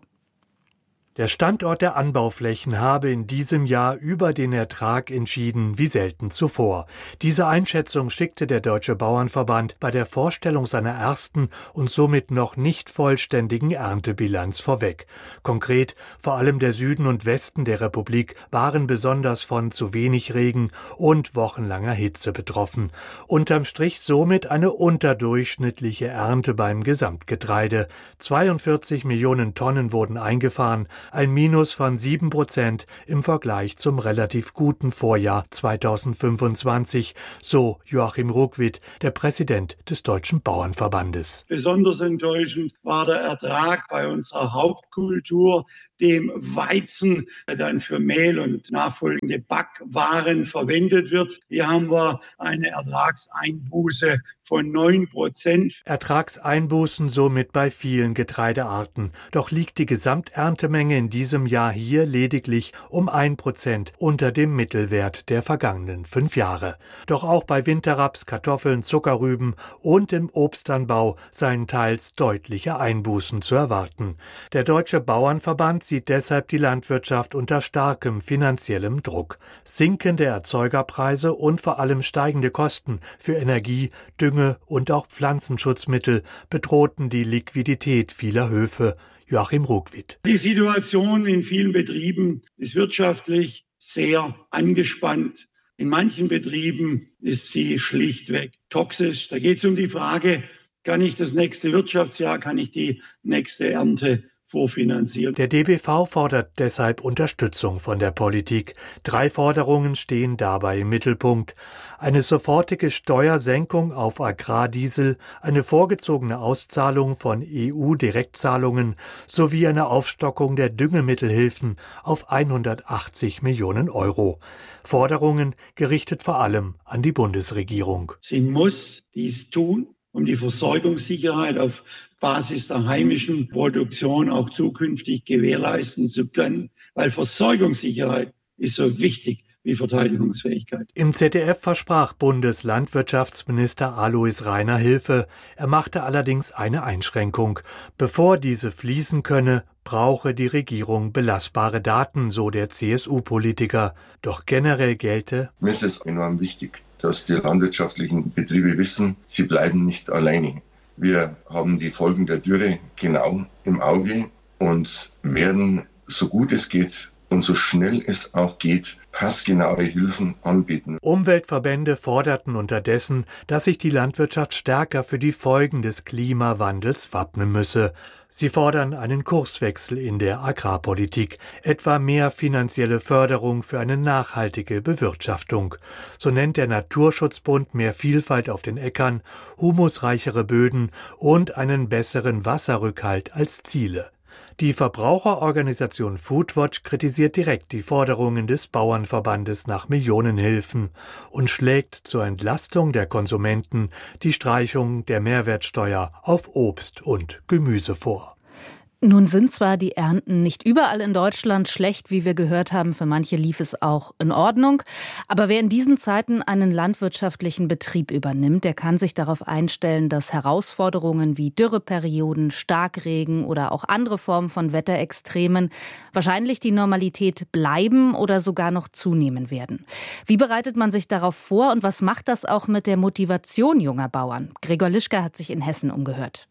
Der Standort der Anbauflächen habe in diesem Jahr über den Ertrag entschieden wie selten zuvor. Diese Einschätzung schickte der Deutsche Bauernverband bei der Vorstellung seiner ersten und somit noch nicht vollständigen Erntebilanz vorweg. Konkret, vor allem der Süden und Westen der Republik waren besonders von zu wenig Regen und wochenlanger Hitze betroffen. Unterm Strich somit eine unterdurchschnittliche Ernte beim Gesamtgetreide. zweiundvierzig Millionen Tonnen wurden eingefahren, ein Minus von sieben Prozent im Vergleich zum relativ guten Vorjahr zweitausendfünfundzwanzig, so Joachim Ruckwied, der Präsident des Deutschen Bauernverbandes. Besonders enttäuschend war der Ertrag bei unserer Hauptkultur, dem Weizen, der dann für Mehl und nachfolgende Backwaren verwendet wird. Hier haben wir eine Ertragseinbuße von neun Prozent. Ertragseinbußen somit bei vielen Getreidearten. Doch liegt die Gesamterntemenge in diesem Jahr hier lediglich um ein Prozent unter dem Mittelwert der vergangenen fünf Jahre. Doch auch bei Winterraps, Kartoffeln, Zuckerrüben und im Obstanbau seien teils deutliche Einbußen zu erwarten. Der Deutsche Bauernverband sieht deshalb die Landwirtschaft unter starkem finanziellem Druck. Sinkende Erzeugerpreise und vor allem steigende Kosten für Energie, Dünge und auch Pflanzenschutzmittel bedrohten die Liquidität vieler Höfe. Joachim Ruckwied. Die Situation in vielen Betrieben ist wirtschaftlich sehr angespannt. In manchen Betrieben ist sie schlichtweg toxisch. Da geht es um die Frage, kann ich das nächste Wirtschaftsjahr, kann ich die nächste Ernte vorfinanzieren. Der D B V fordert deshalb Unterstützung von der Politik. Drei Forderungen stehen dabei im Mittelpunkt. Eine sofortige Steuersenkung auf Agrardiesel, eine vorgezogene Auszahlung von E U-Direktzahlungen sowie eine Aufstockung der Düngemittelhilfen auf hundertachtzig Millionen Euro. Forderungen gerichtet vor allem an die Bundesregierung. Sie muss dies tun, um die Versorgungssicherheit auf Basis der heimischen Produktion auch zukünftig gewährleisten zu können, weil Versorgungssicherheit ist so wichtig wie Verteidigungsfähigkeit. Im Z D F versprach Bundeslandwirtschaftsminister Alois Rainer Hilfe. Er machte allerdings eine Einschränkung. Bevor diese fließen könne, brauche die Regierung belastbare Daten, so der C S U-Politiker. Doch generell gelte: Mir ist es enorm wichtig, dass die landwirtschaftlichen Betriebe wissen, sie bleiben nicht alleine. Wir haben die Folgen der Dürre genau im Auge und werden, so gut es geht und so schnell es auch geht, passgenaue Hilfen anbieten. Umweltverbände forderten unterdessen, dass sich die Landwirtschaft stärker für die Folgen des Klimawandels wappnen müsse. Sie fordern einen Kurswechsel in der Agrarpolitik, etwa mehr finanzielle Förderung für eine nachhaltige Bewirtschaftung. So nennt der Naturschutzbund mehr Vielfalt auf den Äckern, humusreichere Böden und einen besseren Wasserrückhalt als Ziele. Die Verbraucherorganisation Foodwatch kritisiert direkt die Forderungen des Bauernverbandes nach Millionenhilfen und schlägt zur Entlastung der Konsumenten die Streichung der Mehrwertsteuer auf Obst und Gemüse vor. Nun sind zwar die Ernten nicht überall in Deutschland schlecht, wie wir gehört haben, für manche lief es auch in Ordnung. Aber wer in diesen Zeiten einen landwirtschaftlichen Betrieb übernimmt, der kann sich darauf einstellen, dass Herausforderungen wie Dürreperioden, Starkregen oder auch andere Formen von Wetterextremen wahrscheinlich die Normalität bleiben oder sogar noch zunehmen werden. Wie bereitet man sich darauf vor und was macht das auch mit der Motivation junger Bauern? Gregor Lischka hat sich in Hessen umgehört.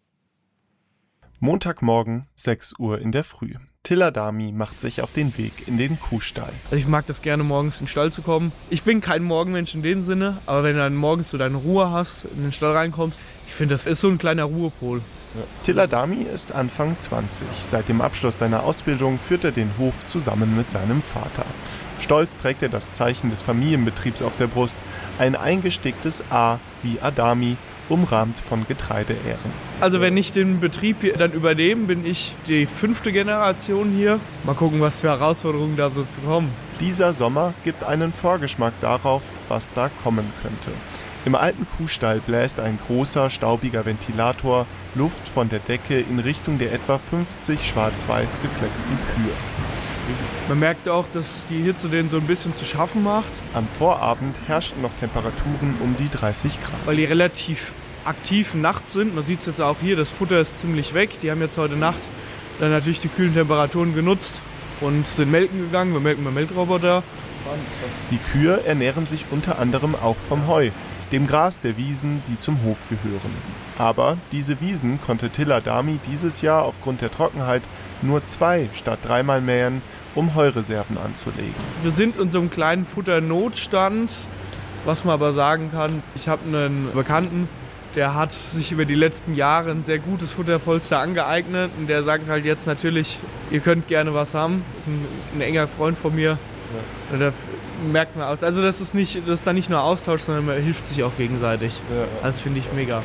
Montagmorgen, sechs Uhr in der Früh. Tilla Dami macht sich auf den Weg in den Kuhstall. Also ich mag das gerne, morgens in den Stall zu kommen. Ich bin kein Morgenmensch in dem Sinne, aber wenn du dann morgens so deine Ruhe hast, in den Stall reinkommst, ich finde, das ist so ein kleiner Ruhepol. Ja. Tilla Dami ist Anfang zwanzig. Seit dem Abschluss seiner Ausbildung führt er den Hof zusammen mit seinem Vater. Stolz trägt er das Zeichen des Familienbetriebs auf der Brust, ein eingesticktes A wie Adami, umrahmt von Getreideähren. Also wenn ich den Betrieb hier dann übernehme, bin ich die fünfte Generation hier. Mal gucken, was für Herausforderungen da so zu kommen. Dieser Sommer gibt einen Vorgeschmack darauf, was da kommen könnte. Im alten Kuhstall bläst ein großer, staubiger Ventilator Luft von der Decke in Richtung der etwa fünfzig schwarz-weiß gefleckten Kühe. Man merkt auch, dass die Hitze denen so ein bisschen zu schaffen macht. Am Vorabend herrschten noch Temperaturen um die dreißig Grad. Weil die relativ aktiv nachts sind. Man sieht es jetzt auch hier, das Futter ist ziemlich weg. Die haben jetzt heute Nacht dann natürlich die kühlen Temperaturen genutzt und sind melken gegangen. Wir melken beim Melkroboter. Die Kühe ernähren sich unter anderem auch vom Heu, dem Gras der Wiesen, die zum Hof gehören. Aber diese Wiesen konnte Till Adami dieses Jahr aufgrund der Trockenheit nur zwei statt dreimal mähen, um Heureserven anzulegen. Wir sind in so einem kleinen Futternotstand. Was man aber sagen kann, ich habe einen Bekannten, der hat sich über die letzten Jahre ein sehr gutes Futterpolster angeeignet. Und der sagt halt jetzt natürlich, ihr könnt gerne was haben. Das ist ein, ein enger Freund von mir. Ja. Da merkt man auch, also das ist nicht, das ist da nicht nur Austausch, sondern man hilft sich auch gegenseitig. Ja. Das finde ich mega.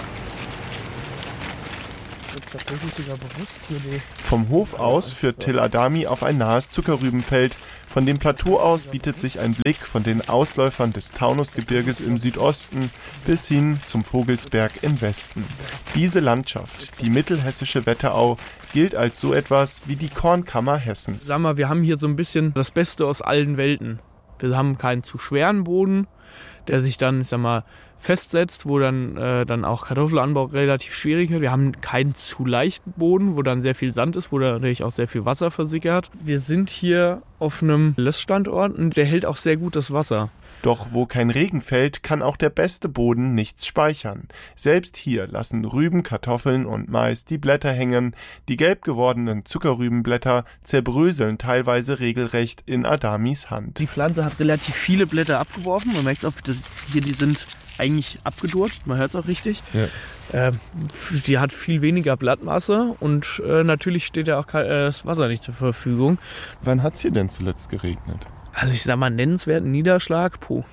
Tatsächlich sogar bewusst hier die Vom Hof aus führt Till Adami auf ein nahes Zuckerrübenfeld. Von dem Plateau aus bietet sich ein Blick von den Ausläufern des Taunusgebirges im Südosten bis hin zum Vogelsberg im Westen. Diese Landschaft, die mittelhessische Wetterau, gilt als so etwas wie die Kornkammer Hessens. Sag mal, wir haben hier so ein bisschen das Beste aus allen Welten. Wir haben keinen zu schweren Boden, der sich dann, ich sag mal, festsetzt, wo dann, äh, dann auch Kartoffelanbau relativ schwierig wird. Wir haben keinen zu leichten Boden, wo dann sehr viel Sand ist, wo dann natürlich auch sehr viel Wasser versickert. Wir sind hier auf einem Lössstandort und der hält auch sehr gut das Wasser. Doch wo kein Regen fällt, kann auch der beste Boden nichts speichern. Selbst hier lassen Rüben, Kartoffeln und Mais die Blätter hängen. Die gelb gewordenen Zuckerrübenblätter zerbröseln teilweise regelrecht in Adamis Hand. Die Pflanze hat relativ viele Blätter abgeworfen. Man merkt auch, dass hier die sind eigentlich abgedurrt. Man hört es auch richtig. Ja. Äh, die hat viel weniger Blattmasse und äh, natürlich steht ja auch kein, äh, das Wasser nicht zur Verfügung. Wann hat es hier denn zuletzt geregnet? Also ich sag mal, nennenswerten Niederschlag, puh.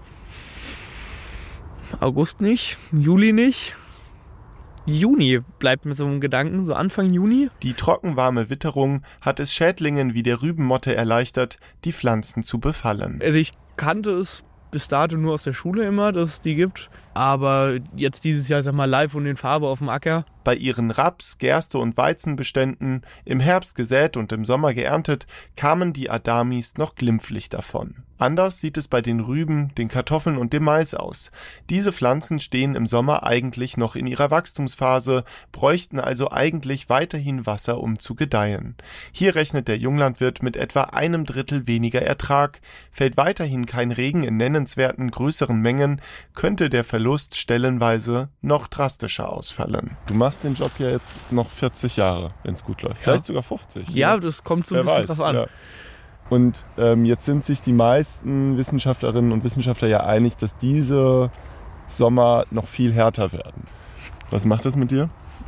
August nicht, Juli nicht. Juni bleibt mit so einem Gedanken, so Anfang Juni. Die trockenwarme Witterung hat es Schädlingen wie der Rübenmotte erleichtert, die Pflanzen zu befallen. Also ich kannte es bis dato nur aus der Schule immer, dass es die gibt. Aber jetzt dieses Jahr, sag mal, live und in Farbe auf dem Acker. Bei ihren Raps-, Gerste- und Weizenbeständen, im Herbst gesät und im Sommer geerntet, kamen die Adamis noch glimpflich davon. Anders sieht es bei den Rüben, den Kartoffeln und dem Mais aus. Diese Pflanzen stehen im Sommer eigentlich noch in ihrer Wachstumsphase, bräuchten also eigentlich weiterhin Wasser, um zu gedeihen. Hier rechnet der Junglandwirt mit etwa einem Drittel weniger Ertrag. Fällt weiterhin kein Regen in nennenswerten größeren Mengen, könnte der Verlust stellenweise noch drastischer ausfallen. Du machst den Job ja jetzt noch vierzig Jahre, wenn es gut läuft. Ja. Vielleicht sogar fünfzig. Ja, ne? Das kommt so ein Wer bisschen weiß, drauf an. Ja. Und ähm, jetzt sind sich die meisten Wissenschaftlerinnen und Wissenschaftler ja einig, dass diese Sommer noch viel härter werden. Was macht das mit dir?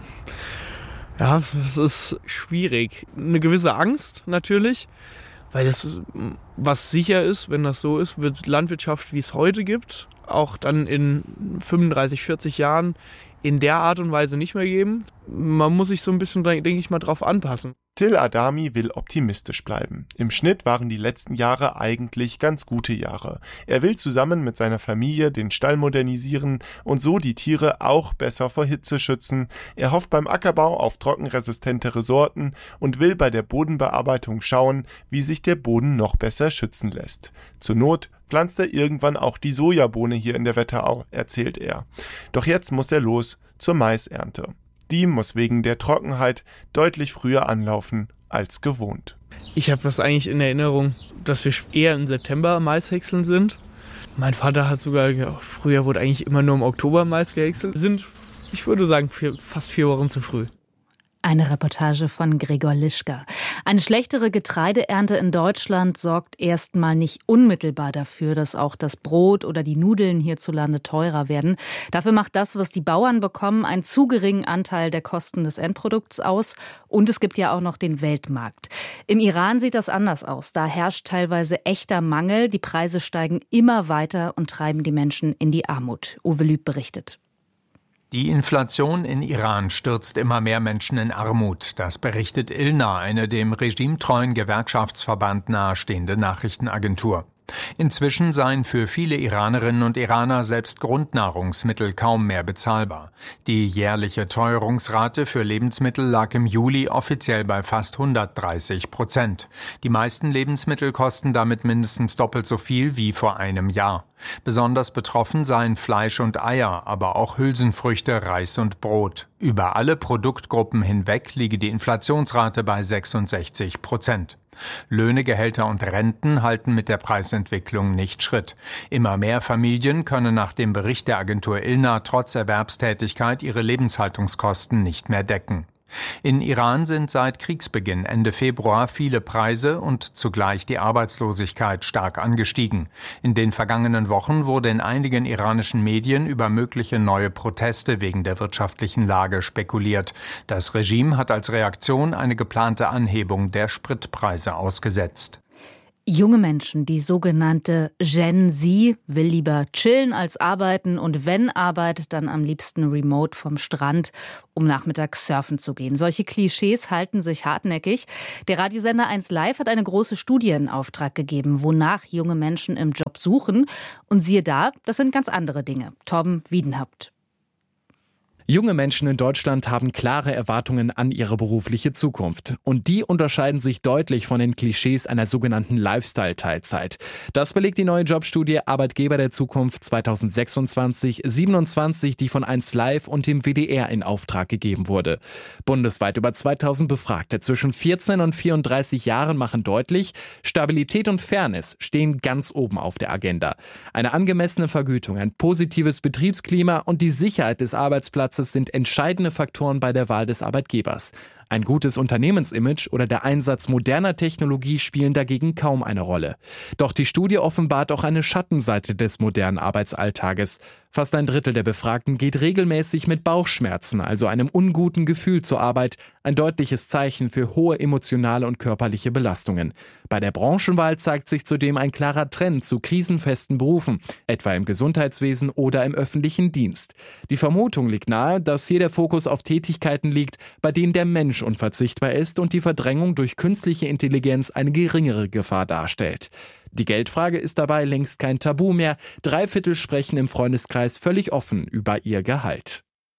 Ja, es ist schwierig. Eine gewisse Angst natürlich, weil das, was sicher ist, wenn das so ist, wird Landwirtschaft, wie es heute gibt, auch dann in fünfunddreißig, vierzig Jahren in der Art und Weise nicht mehr geben. Man muss sich so ein bisschen, denke ich mal, drauf anpassen. Till Adami will optimistisch bleiben. Im Schnitt waren die letzten Jahre eigentlich ganz gute Jahre. Er will zusammen mit seiner Familie den Stall modernisieren und so die Tiere auch besser vor Hitze schützen. Er hofft beim Ackerbau auf trockenresistentere Sorten und will bei der Bodenbearbeitung schauen, wie sich der Boden noch besser schützen lässt. Zur Not pflanzt er irgendwann auch die Sojabohne hier in der Wetterau, erzählt er. Doch jetzt muss er los zur Maisernte. Die muss wegen der Trockenheit deutlich früher anlaufen als gewohnt. Ich habe das eigentlich in Erinnerung, dass wir eher im September Mais häckseln sind. Mein Vater hat sogar, ja, früher wurde eigentlich immer nur im Oktober Mais gehäckselt. Sind, ich würde sagen, vier, fast vier Wochen zu früh. Eine Reportage von Gregor Lischka. Eine schlechtere Getreideernte in Deutschland sorgt erstmal nicht unmittelbar dafür, dass auch das Brot oder die Nudeln hierzulande teurer werden. Dafür macht das, was die Bauern bekommen, einen zu geringen Anteil der Kosten des Endprodukts aus. Und es gibt ja auch noch den Weltmarkt. Im Iran sieht das anders aus. Da herrscht teilweise echter Mangel. Die Preise steigen immer weiter und treiben die Menschen in die Armut. Uwe Lüb berichtet. Die Inflation in Iran stürzt immer mehr Menschen in Armut. Das berichtet ILNA, eine dem regimetreuen Gewerkschaftsverband nahestehende Nachrichtenagentur. Inzwischen seien für viele Iranerinnen und Iraner selbst Grundnahrungsmittel kaum mehr bezahlbar. Die jährliche Teuerungsrate für Lebensmittel lag im Juli offiziell bei fast hundertdreißig Prozent. Die meisten Lebensmittel kosten damit mindestens doppelt so viel wie vor einem Jahr. Besonders betroffen seien Fleisch und Eier, aber auch Hülsenfrüchte, Reis und Brot. Über alle Produktgruppen hinweg liege die Inflationsrate bei sechsundsechzig Prozent. Löhne, Gehälter und Renten halten mit der Preisentwicklung nicht Schritt. Immer mehr Familien können nach dem Bericht der Agentur ILNA trotz Erwerbstätigkeit ihre Lebenshaltungskosten nicht mehr decken. In Iran sind seit Kriegsbeginn Ende Februar viele Preise und zugleich die Arbeitslosigkeit stark angestiegen. In den vergangenen Wochen wurde in einigen iranischen Medien über mögliche neue Proteste wegen der wirtschaftlichen Lage spekuliert. Das Regime hat als Reaktion eine geplante Anhebung der Spritpreise ausgesetzt. Junge Menschen, die sogenannte Gen Z, will lieber chillen als arbeiten und wenn Arbeit, dann am liebsten remote vom Strand, um nachmittags surfen zu gehen. Solche Klischees halten sich hartnäckig. Der Radiosender eins Live hat eine große Studie in Auftrag gegeben, wonach junge Menschen im Job suchen. Und siehe da, das sind ganz andere Dinge. Torben Wiedenhaupt. Junge Menschen in Deutschland haben klare Erwartungen an ihre berufliche Zukunft. Und die unterscheiden sich deutlich von den Klischees einer sogenannten Lifestyle-Teilzeit. Das belegt die neue Jobstudie Arbeitgeber der Zukunft zweitausendsechsundzwanzig siebenundzwanzig, die von eins Live und dem W D R in Auftrag gegeben wurde. Bundesweit über zweitausend Befragte zwischen vierzehn und vierunddreißig Jahren machen deutlich, Stabilität und Fairness stehen ganz oben auf der Agenda. Eine angemessene Vergütung, ein positives Betriebsklima und die Sicherheit des Arbeitsplatzes sind entscheidende Faktoren bei der Wahl des Arbeitgebers. Ein gutes Unternehmensimage oder der Einsatz moderner Technologie spielen dagegen kaum eine Rolle. Doch die Studie offenbart auch eine Schattenseite des modernen Arbeitsalltages. Fast ein Drittel der Befragten geht regelmäßig mit Bauchschmerzen, also einem unguten Gefühl zur Arbeit, ein deutliches Zeichen für hohe emotionale und körperliche Belastungen. Bei der Branchenwahl zeigt sich zudem ein klarer Trend zu krisenfesten Berufen, etwa im Gesundheitswesen oder im öffentlichen Dienst. Die Vermutung liegt nahe, dass hier der Fokus auf Tätigkeiten liegt, bei denen der Mensch unverzichtbar ist und die Verdrängung durch künstliche Intelligenz eine geringere Gefahr darstellt. Die Geldfrage ist dabei längst kein Tabu mehr. Drei Viertel sprechen im Freundeskreis völlig offen über ihr Gehalt.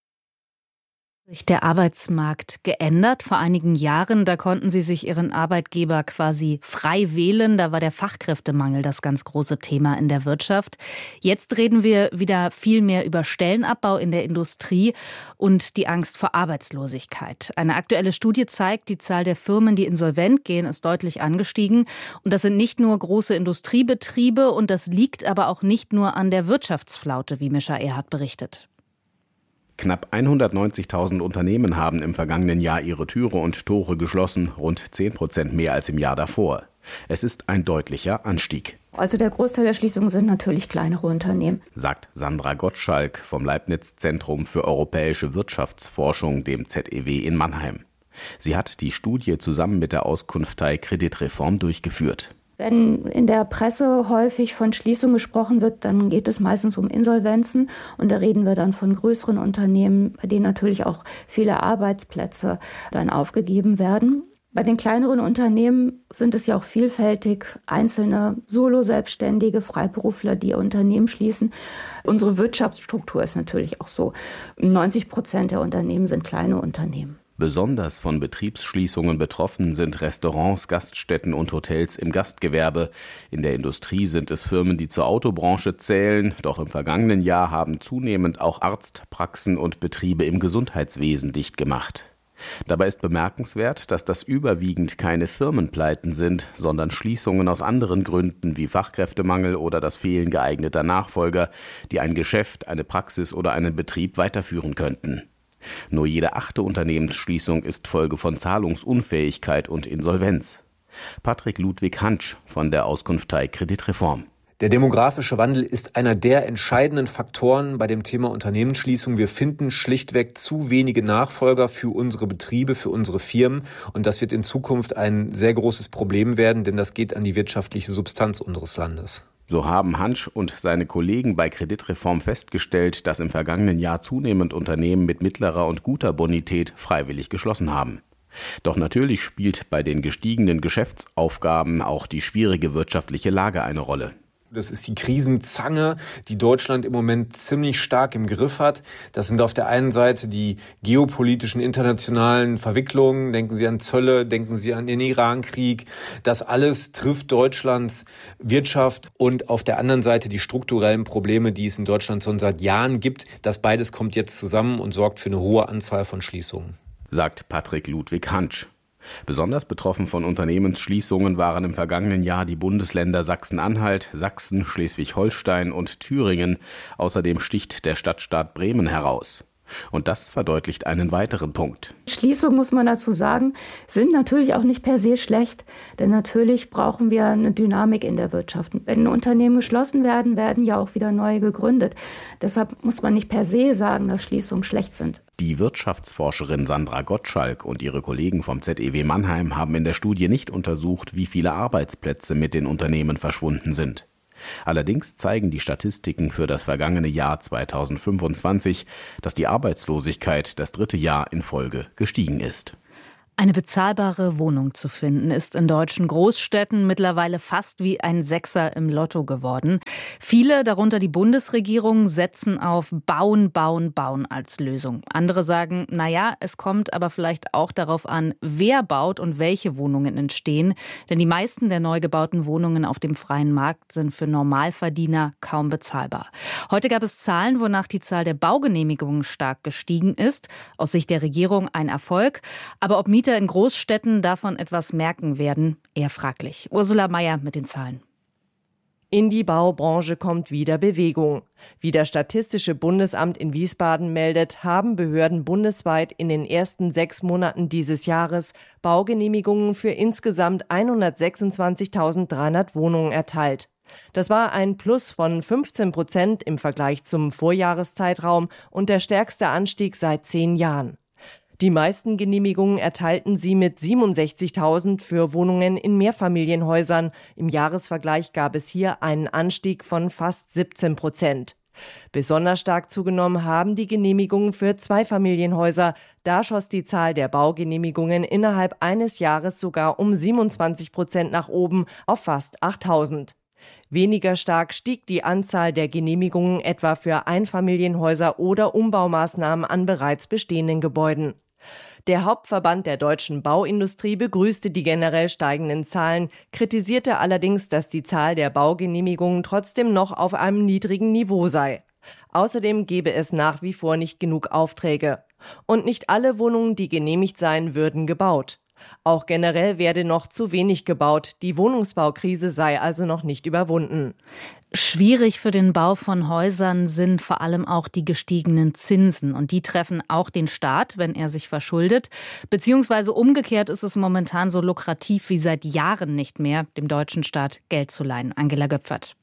Sich der Arbeitsmarkt geändert. Vor einigen Jahren, da konnten sie sich ihren Arbeitgeber quasi frei wählen. Da war der Fachkräftemangel das ganz große Thema in der Wirtschaft. Jetzt reden wir wieder viel mehr über Stellenabbau in der Industrie und die Angst vor Arbeitslosigkeit. Eine aktuelle Studie zeigt, die Zahl der Firmen, die insolvent gehen, ist deutlich angestiegen. Und das sind nicht nur große Industriebetriebe und das liegt aber auch nicht nur an der Wirtschaftsflaute, wie Mischa Erhardt berichtet. Knapp hundertneunzigtausend Unternehmen haben im vergangenen Jahr ihre Türe und Tore geschlossen, rund zehn Prozent mehr als im Jahr davor. Es ist ein deutlicher Anstieg. Also der Großteil der Schließungen sind natürlich kleinere Unternehmen, sagt Sandra Gottschalk vom Leibniz-Zentrum für europäische Wirtschaftsforschung, dem Z E W in Mannheim. Sie hat die Studie zusammen mit der Auskunftei Kreditreform durchgeführt. Wenn in der Presse häufig von Schließung gesprochen wird, dann geht es meistens um Insolvenzen. Und da reden wir dann von größeren Unternehmen, bei denen natürlich auch viele Arbeitsplätze dann aufgegeben werden. Bei den kleineren Unternehmen sind es ja auch vielfältig einzelne Solo-Selbstständige, Freiberufler, die ihr Unternehmen schließen. Unsere Wirtschaftsstruktur ist natürlich auch so. neunzig Prozent der Unternehmen sind kleine Unternehmen. Besonders von Betriebsschließungen betroffen sind Restaurants, Gaststätten und Hotels im Gastgewerbe. In der Industrie sind es Firmen, die zur Autobranche zählen. Doch im vergangenen Jahr haben zunehmend auch Arztpraxen und Betriebe im Gesundheitswesen dicht gemacht. Dabei ist bemerkenswert, dass das überwiegend keine Firmenpleiten sind, sondern Schließungen aus anderen Gründen wie Fachkräftemangel oder das Fehlen geeigneter Nachfolger, die ein Geschäft, eine Praxis oder einen Betrieb weiterführen könnten. Nur jede achte Unternehmensschließung ist Folge von Zahlungsunfähigkeit und Insolvenz. Patrick Ludwig Hansch von der Auskunftei Kreditreform. Der demografische Wandel ist einer der entscheidenden Faktoren bei dem Thema Unternehmensschließung. Wir finden schlichtweg zu wenige Nachfolger für unsere Betriebe, für unsere Firmen. Und das wird in Zukunft ein sehr großes Problem werden, denn das geht an die wirtschaftliche Substanz unseres Landes. So haben Hansch und seine Kollegen bei Kreditreform festgestellt, dass im vergangenen Jahr zunehmend Unternehmen mit mittlerer und guter Bonität freiwillig geschlossen haben. Doch natürlich spielt bei den gestiegenen Geschäftsaufgaben auch die schwierige wirtschaftliche Lage eine Rolle. Das ist die Krisenzange, die Deutschland im Moment ziemlich stark im Griff hat. Das sind auf der einen Seite die geopolitischen internationalen Verwicklungen. Denken Sie an Zölle, denken Sie an den Irankrieg. Das alles trifft Deutschlands Wirtschaft und auf der anderen Seite die strukturellen Probleme, die es in Deutschland schon seit Jahren gibt. Das beides kommt jetzt zusammen und sorgt für eine hohe Anzahl von Schließungen, sagt Patrick Ludwig Hansch. Besonders betroffen von Unternehmensschließungen waren im vergangenen Jahr die Bundesländer Sachsen-Anhalt, Sachsen, Schleswig-Holstein und Thüringen. Außerdem sticht der Stadtstaat Bremen heraus. Und das verdeutlicht einen weiteren Punkt. Schließungen, muss man dazu sagen, sind natürlich auch nicht per se schlecht. Denn natürlich brauchen wir eine Dynamik in der Wirtschaft. Wenn Unternehmen geschlossen werden, werden ja auch wieder neue gegründet. Deshalb muss man nicht per se sagen, dass Schließungen schlecht sind. Die Wirtschaftsforscherin Sandra Gottschalk und ihre Kollegen vom Z E W Mannheim haben in der Studie nicht untersucht, wie viele Arbeitsplätze mit den Unternehmen verschwunden sind. Allerdings zeigen die Statistiken für das vergangene Jahr zweitausendfünfundzwanzig, dass die Arbeitslosigkeit das dritte Jahr in Folge gestiegen ist. Eine bezahlbare Wohnung zu finden, ist in deutschen Großstädten mittlerweile fast wie ein Sechser im Lotto geworden. Viele, darunter die Bundesregierung, setzen auf Bauen, Bauen, Bauen als Lösung. Andere sagen, naja, es kommt aber vielleicht auch darauf an, wer baut und welche Wohnungen entstehen. Denn die meisten der neu gebauten Wohnungen auf dem freien Markt sind für Normalverdiener kaum bezahlbar. Heute gab es Zahlen, wonach die Zahl der Baugenehmigungen stark gestiegen ist. Aus Sicht der Regierung ein Erfolg. Aber ob Mieter in Großstädten davon etwas merken werden, eher fraglich. Ursula Mayer mit den Zahlen. In die Baubranche kommt wieder Bewegung. Wie das Statistische Bundesamt in Wiesbaden meldet, haben Behörden bundesweit in den ersten sechs Monaten dieses Jahres Baugenehmigungen für insgesamt hundertsechsundzwanzigtausenddreihundert Wohnungen erteilt. Das war ein Plus von fünfzehn Prozent im Vergleich zum Vorjahreszeitraum und der stärkste Anstieg seit zehn Jahren. Die meisten Genehmigungen erteilten sie mit siebenundsechzigtausend für Wohnungen in Mehrfamilienhäusern. Im Jahresvergleich gab es hier einen Anstieg von fast siebzehn Prozent. Besonders stark zugenommen haben die Genehmigungen für Zweifamilienhäuser. Da schoss die Zahl der Baugenehmigungen innerhalb eines Jahres sogar um siebenundzwanzig Prozent nach oben auf fast achttausend. Weniger stark stieg die Anzahl der Genehmigungen etwa für Einfamilienhäuser oder Umbaumaßnahmen an bereits bestehenden Gebäuden. Der Hauptverband der deutschen Bauindustrie begrüßte die generell steigenden Zahlen, kritisierte allerdings, dass die Zahl der Baugenehmigungen trotzdem noch auf einem niedrigen Niveau sei. Außerdem gebe es nach wie vor nicht genug Aufträge. Und nicht alle Wohnungen, die genehmigt seien, würden gebaut. Auch generell werde noch zu wenig gebaut. Die Wohnungsbaukrise sei also noch nicht überwunden. Schwierig für den Bau von Häusern sind vor allem auch die gestiegenen Zinsen. Und die treffen auch den Staat, wenn er sich verschuldet. Beziehungsweise umgekehrt ist es momentan so lukrativ wie seit Jahren nicht mehr, dem deutschen Staat Geld zu leihen. Angela Göpfert.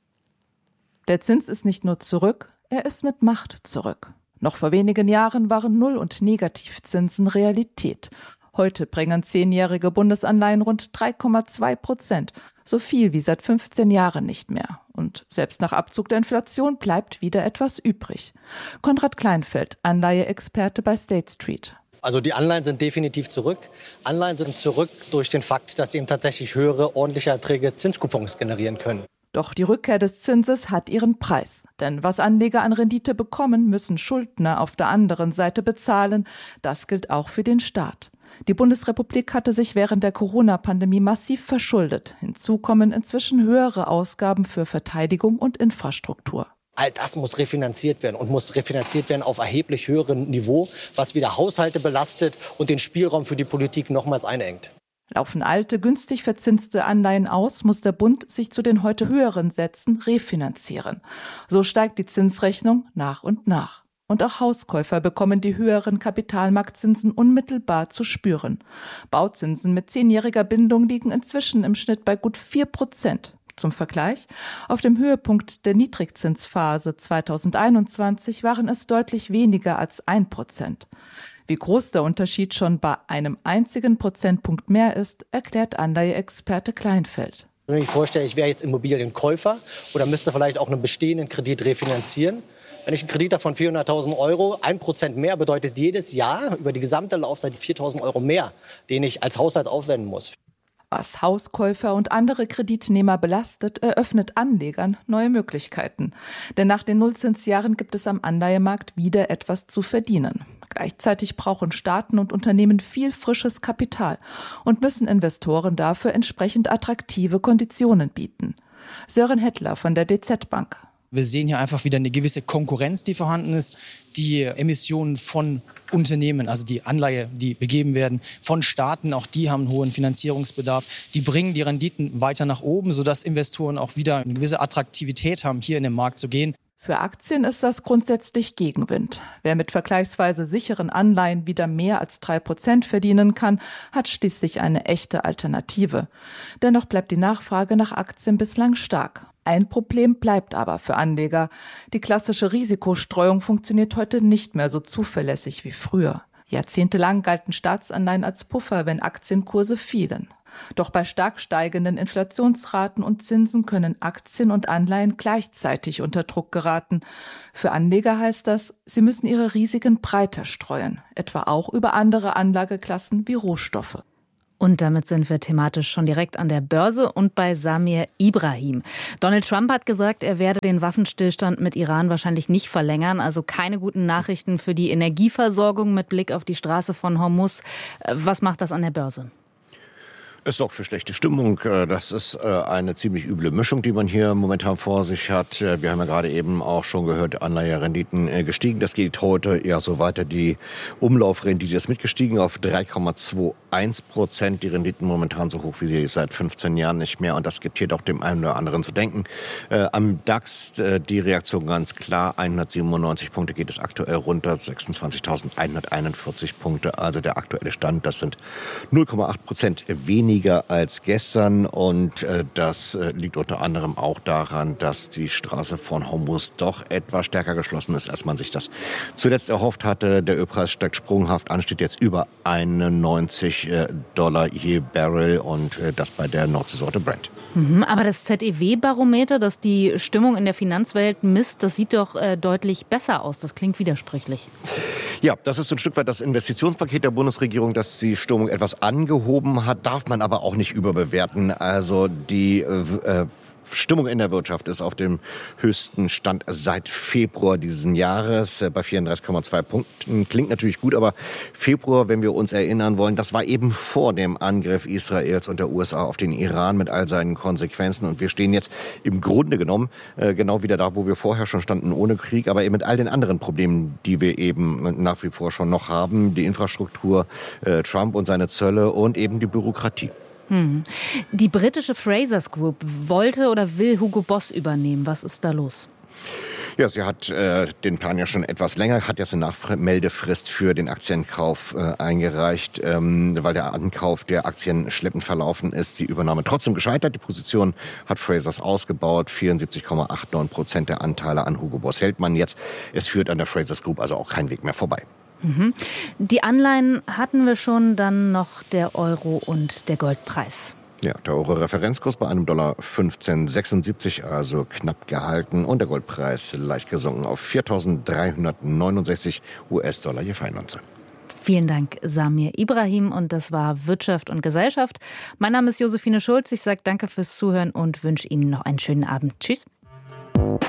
Der Zins ist nicht nur zurück, er ist mit Macht zurück. Noch vor wenigen Jahren waren Null- und Negativzinsen Realität. Heute bringen zehnjährige Bundesanleihen rund drei Komma zwei Prozent, so viel wie seit fünfzehn Jahren nicht mehr. Und selbst nach Abzug der Inflation bleibt wieder etwas übrig. Konrad Kleinfeld, Anleiheexperte bei State Street. Also die Anleihen sind definitiv zurück. Anleihen sind zurück durch den Fakt, dass sie eben tatsächlich höhere, ordentliche Erträge Zinskupons generieren können. Doch die Rückkehr des Zinses hat ihren Preis. Denn was Anleger an Rendite bekommen, müssen Schuldner auf der anderen Seite bezahlen. Das gilt auch für den Staat. Die Bundesrepublik hatte sich während der Corona-Pandemie massiv verschuldet. Hinzu kommen inzwischen höhere Ausgaben für Verteidigung und Infrastruktur. All das muss refinanziert werden und muss refinanziert werden auf erheblich höherem Niveau, was wieder Haushalte belastet und den Spielraum für die Politik nochmals einengt. Laufen alte, günstig verzinste Anleihen aus, muss der Bund sich zu den heute höheren Sätzen refinanzieren. So steigt die Zinsrechnung nach und nach. Und auch Hauskäufer bekommen die höheren Kapitalmarktzinsen unmittelbar zu spüren. Bauzinsen mit zehnjähriger Bindung liegen inzwischen im Schnitt bei gut vier Prozent. Zum Vergleich, auf dem Höhepunkt der Niedrigzinsphase zweitausendeinundzwanzig waren es deutlich weniger als ein Prozent. Wie groß der Unterschied schon bei einem einzigen Prozentpunkt mehr ist, erklärt Anleiheexperte Kleinfeld. Wenn ich mir vorstelle, ich wäre jetzt Immobilienkäufer oder müsste vielleicht auch einen bestehenden Kredit refinanzieren. Wenn ich einen Kredit habe von vierhunderttausend Euro, ein Prozent mehr bedeutet jedes Jahr über die gesamte Laufzeit viertausend Euro mehr, den ich als Haushalt aufwenden muss. Was Hauskäufer und andere Kreditnehmer belastet, eröffnet Anlegern neue Möglichkeiten. Denn nach den Nullzinsjahren gibt es am Anleihemarkt wieder etwas zu verdienen. Gleichzeitig brauchen Staaten und Unternehmen viel frisches Kapital und müssen Investoren dafür entsprechend attraktive Konditionen bieten. Sören Hettler von der D Z Bank. Wir sehen hier einfach wieder eine gewisse Konkurrenz, die vorhanden ist. Die Emissionen von Unternehmen, also die Anleihe, die begeben werden, von Staaten, auch die haben einen hohen Finanzierungsbedarf. Die bringen die Renditen weiter nach oben, sodass Investoren auch wieder eine gewisse Attraktivität haben, hier in den Markt zu gehen. Für Aktien ist das grundsätzlich Gegenwind. Wer mit vergleichsweise sicheren Anleihen wieder mehr als drei Prozent verdienen kann, hat schließlich eine echte Alternative. Dennoch bleibt die Nachfrage nach Aktien bislang stark. Ein Problem bleibt aber für Anleger. Die klassische Risikostreuung funktioniert heute nicht mehr so zuverlässig wie früher. Jahrzehntelang galten Staatsanleihen als Puffer, wenn Aktienkurse fielen. Doch bei stark steigenden Inflationsraten und Zinsen können Aktien und Anleihen gleichzeitig unter Druck geraten. Für Anleger heißt das, sie müssen ihre Risiken breiter streuen, etwa auch über andere Anlageklassen wie Rohstoffe. Und damit sind wir thematisch schon direkt an der Börse und bei Samir Ibrahim. Donald Trump hat gesagt, er werde den Waffenstillstand mit Iran wahrscheinlich nicht verlängern. Also keine guten Nachrichten für die Energieversorgung mit Blick auf die Straße von Hormuz. Was macht das an der Börse? Es sorgt für schlechte Stimmung. Das ist eine ziemlich üble Mischung, die man hier momentan vor sich hat. Wir haben ja gerade eben auch schon gehört, Anleiherenditen gestiegen. Das geht heute eher so weiter. Die Umlaufrendite ist mitgestiegen auf drei Komma einundzwanzig Prozent. Die Renditen momentan so hoch wie sie seit fünfzehn Jahren nicht mehr. Und das gibt hier doch dem einen oder anderen zu denken. Am DAX die Reaktion ganz klar. hundertsiebenundneunzig Punkte geht es aktuell runter. sechsundzwanzigtausendeinhunderteinundvierzig Punkte. Also der aktuelle Stand. Das sind null Komma acht Prozent weniger. Weniger als gestern und äh, das äh, liegt unter anderem auch daran, dass die Straße von Hormuz doch etwas stärker geschlossen ist, als man sich das zuletzt erhofft hatte. Der Ölpreis steigt sprunghaft an, steht jetzt über einundneunzig Dollar je Barrel und äh, das bei der Nordseesorte Brent. Mhm, aber das Z E W-Barometer, das die Stimmung in der Finanzwelt misst, das sieht doch äh, deutlich besser aus. Das klingt widersprüchlich. Ja, das ist so ein Stück weit das Investitionspaket der Bundesregierung, das die Stimmung etwas angehoben hat, darf man aber auch nicht überbewerten. Also die äh, Stimmung in der Wirtschaft ist auf dem höchsten Stand seit Februar diesen Jahres bei vierunddreißig Komma zwei Punkten. Klingt natürlich gut, aber Februar, wenn wir uns erinnern wollen, das war eben vor dem Angriff Israels und der U S A auf den Iran mit all seinen Konsequenzen. Und wir stehen jetzt im Grunde genommen äh, genau wieder da, wo wir vorher schon standen, ohne Krieg, aber eben mit all den anderen Problemen, die wir eben nach wie vor schon noch haben. Die Infrastruktur, äh, Trump und seine Zölle und eben die Bürokratie. Hm. Die britische Frasers Group wollte oder will Hugo Boss übernehmen. Was ist da los? Ja, sie hat äh, den Plan ja schon etwas länger, hat jetzt eine Nachmeldefrist für den Aktienkauf äh, eingereicht, ähm, weil der Ankauf der Aktien schleppend verlaufen ist. Die Übernahme trotzdem gescheitert. Die Position hat Frasers ausgebaut. vierundsiebzig Komma neunundachtzig Prozent der Anteile an Hugo Boss hält man jetzt. Es führt an der Frasers Group also auch kein Weg mehr vorbei. Mhm. Die Anleihen hatten wir schon, dann noch der Euro und der Goldpreis. Ja, der Euro-Referenzkurs bei einem Dollar fünfzehn Komma sechsundsiebzig, also knapp gehalten. Und der Goldpreis leicht gesunken auf viertausenddreihundertneunundsechzig US-Dollar je Feinunze. Vielen Dank, Samir Ibrahim. Und das war Wirtschaft und Gesellschaft. Mein Name ist Josephine Schulz. Ich sage danke fürs Zuhören und wünsche Ihnen noch einen schönen Abend. Tschüss.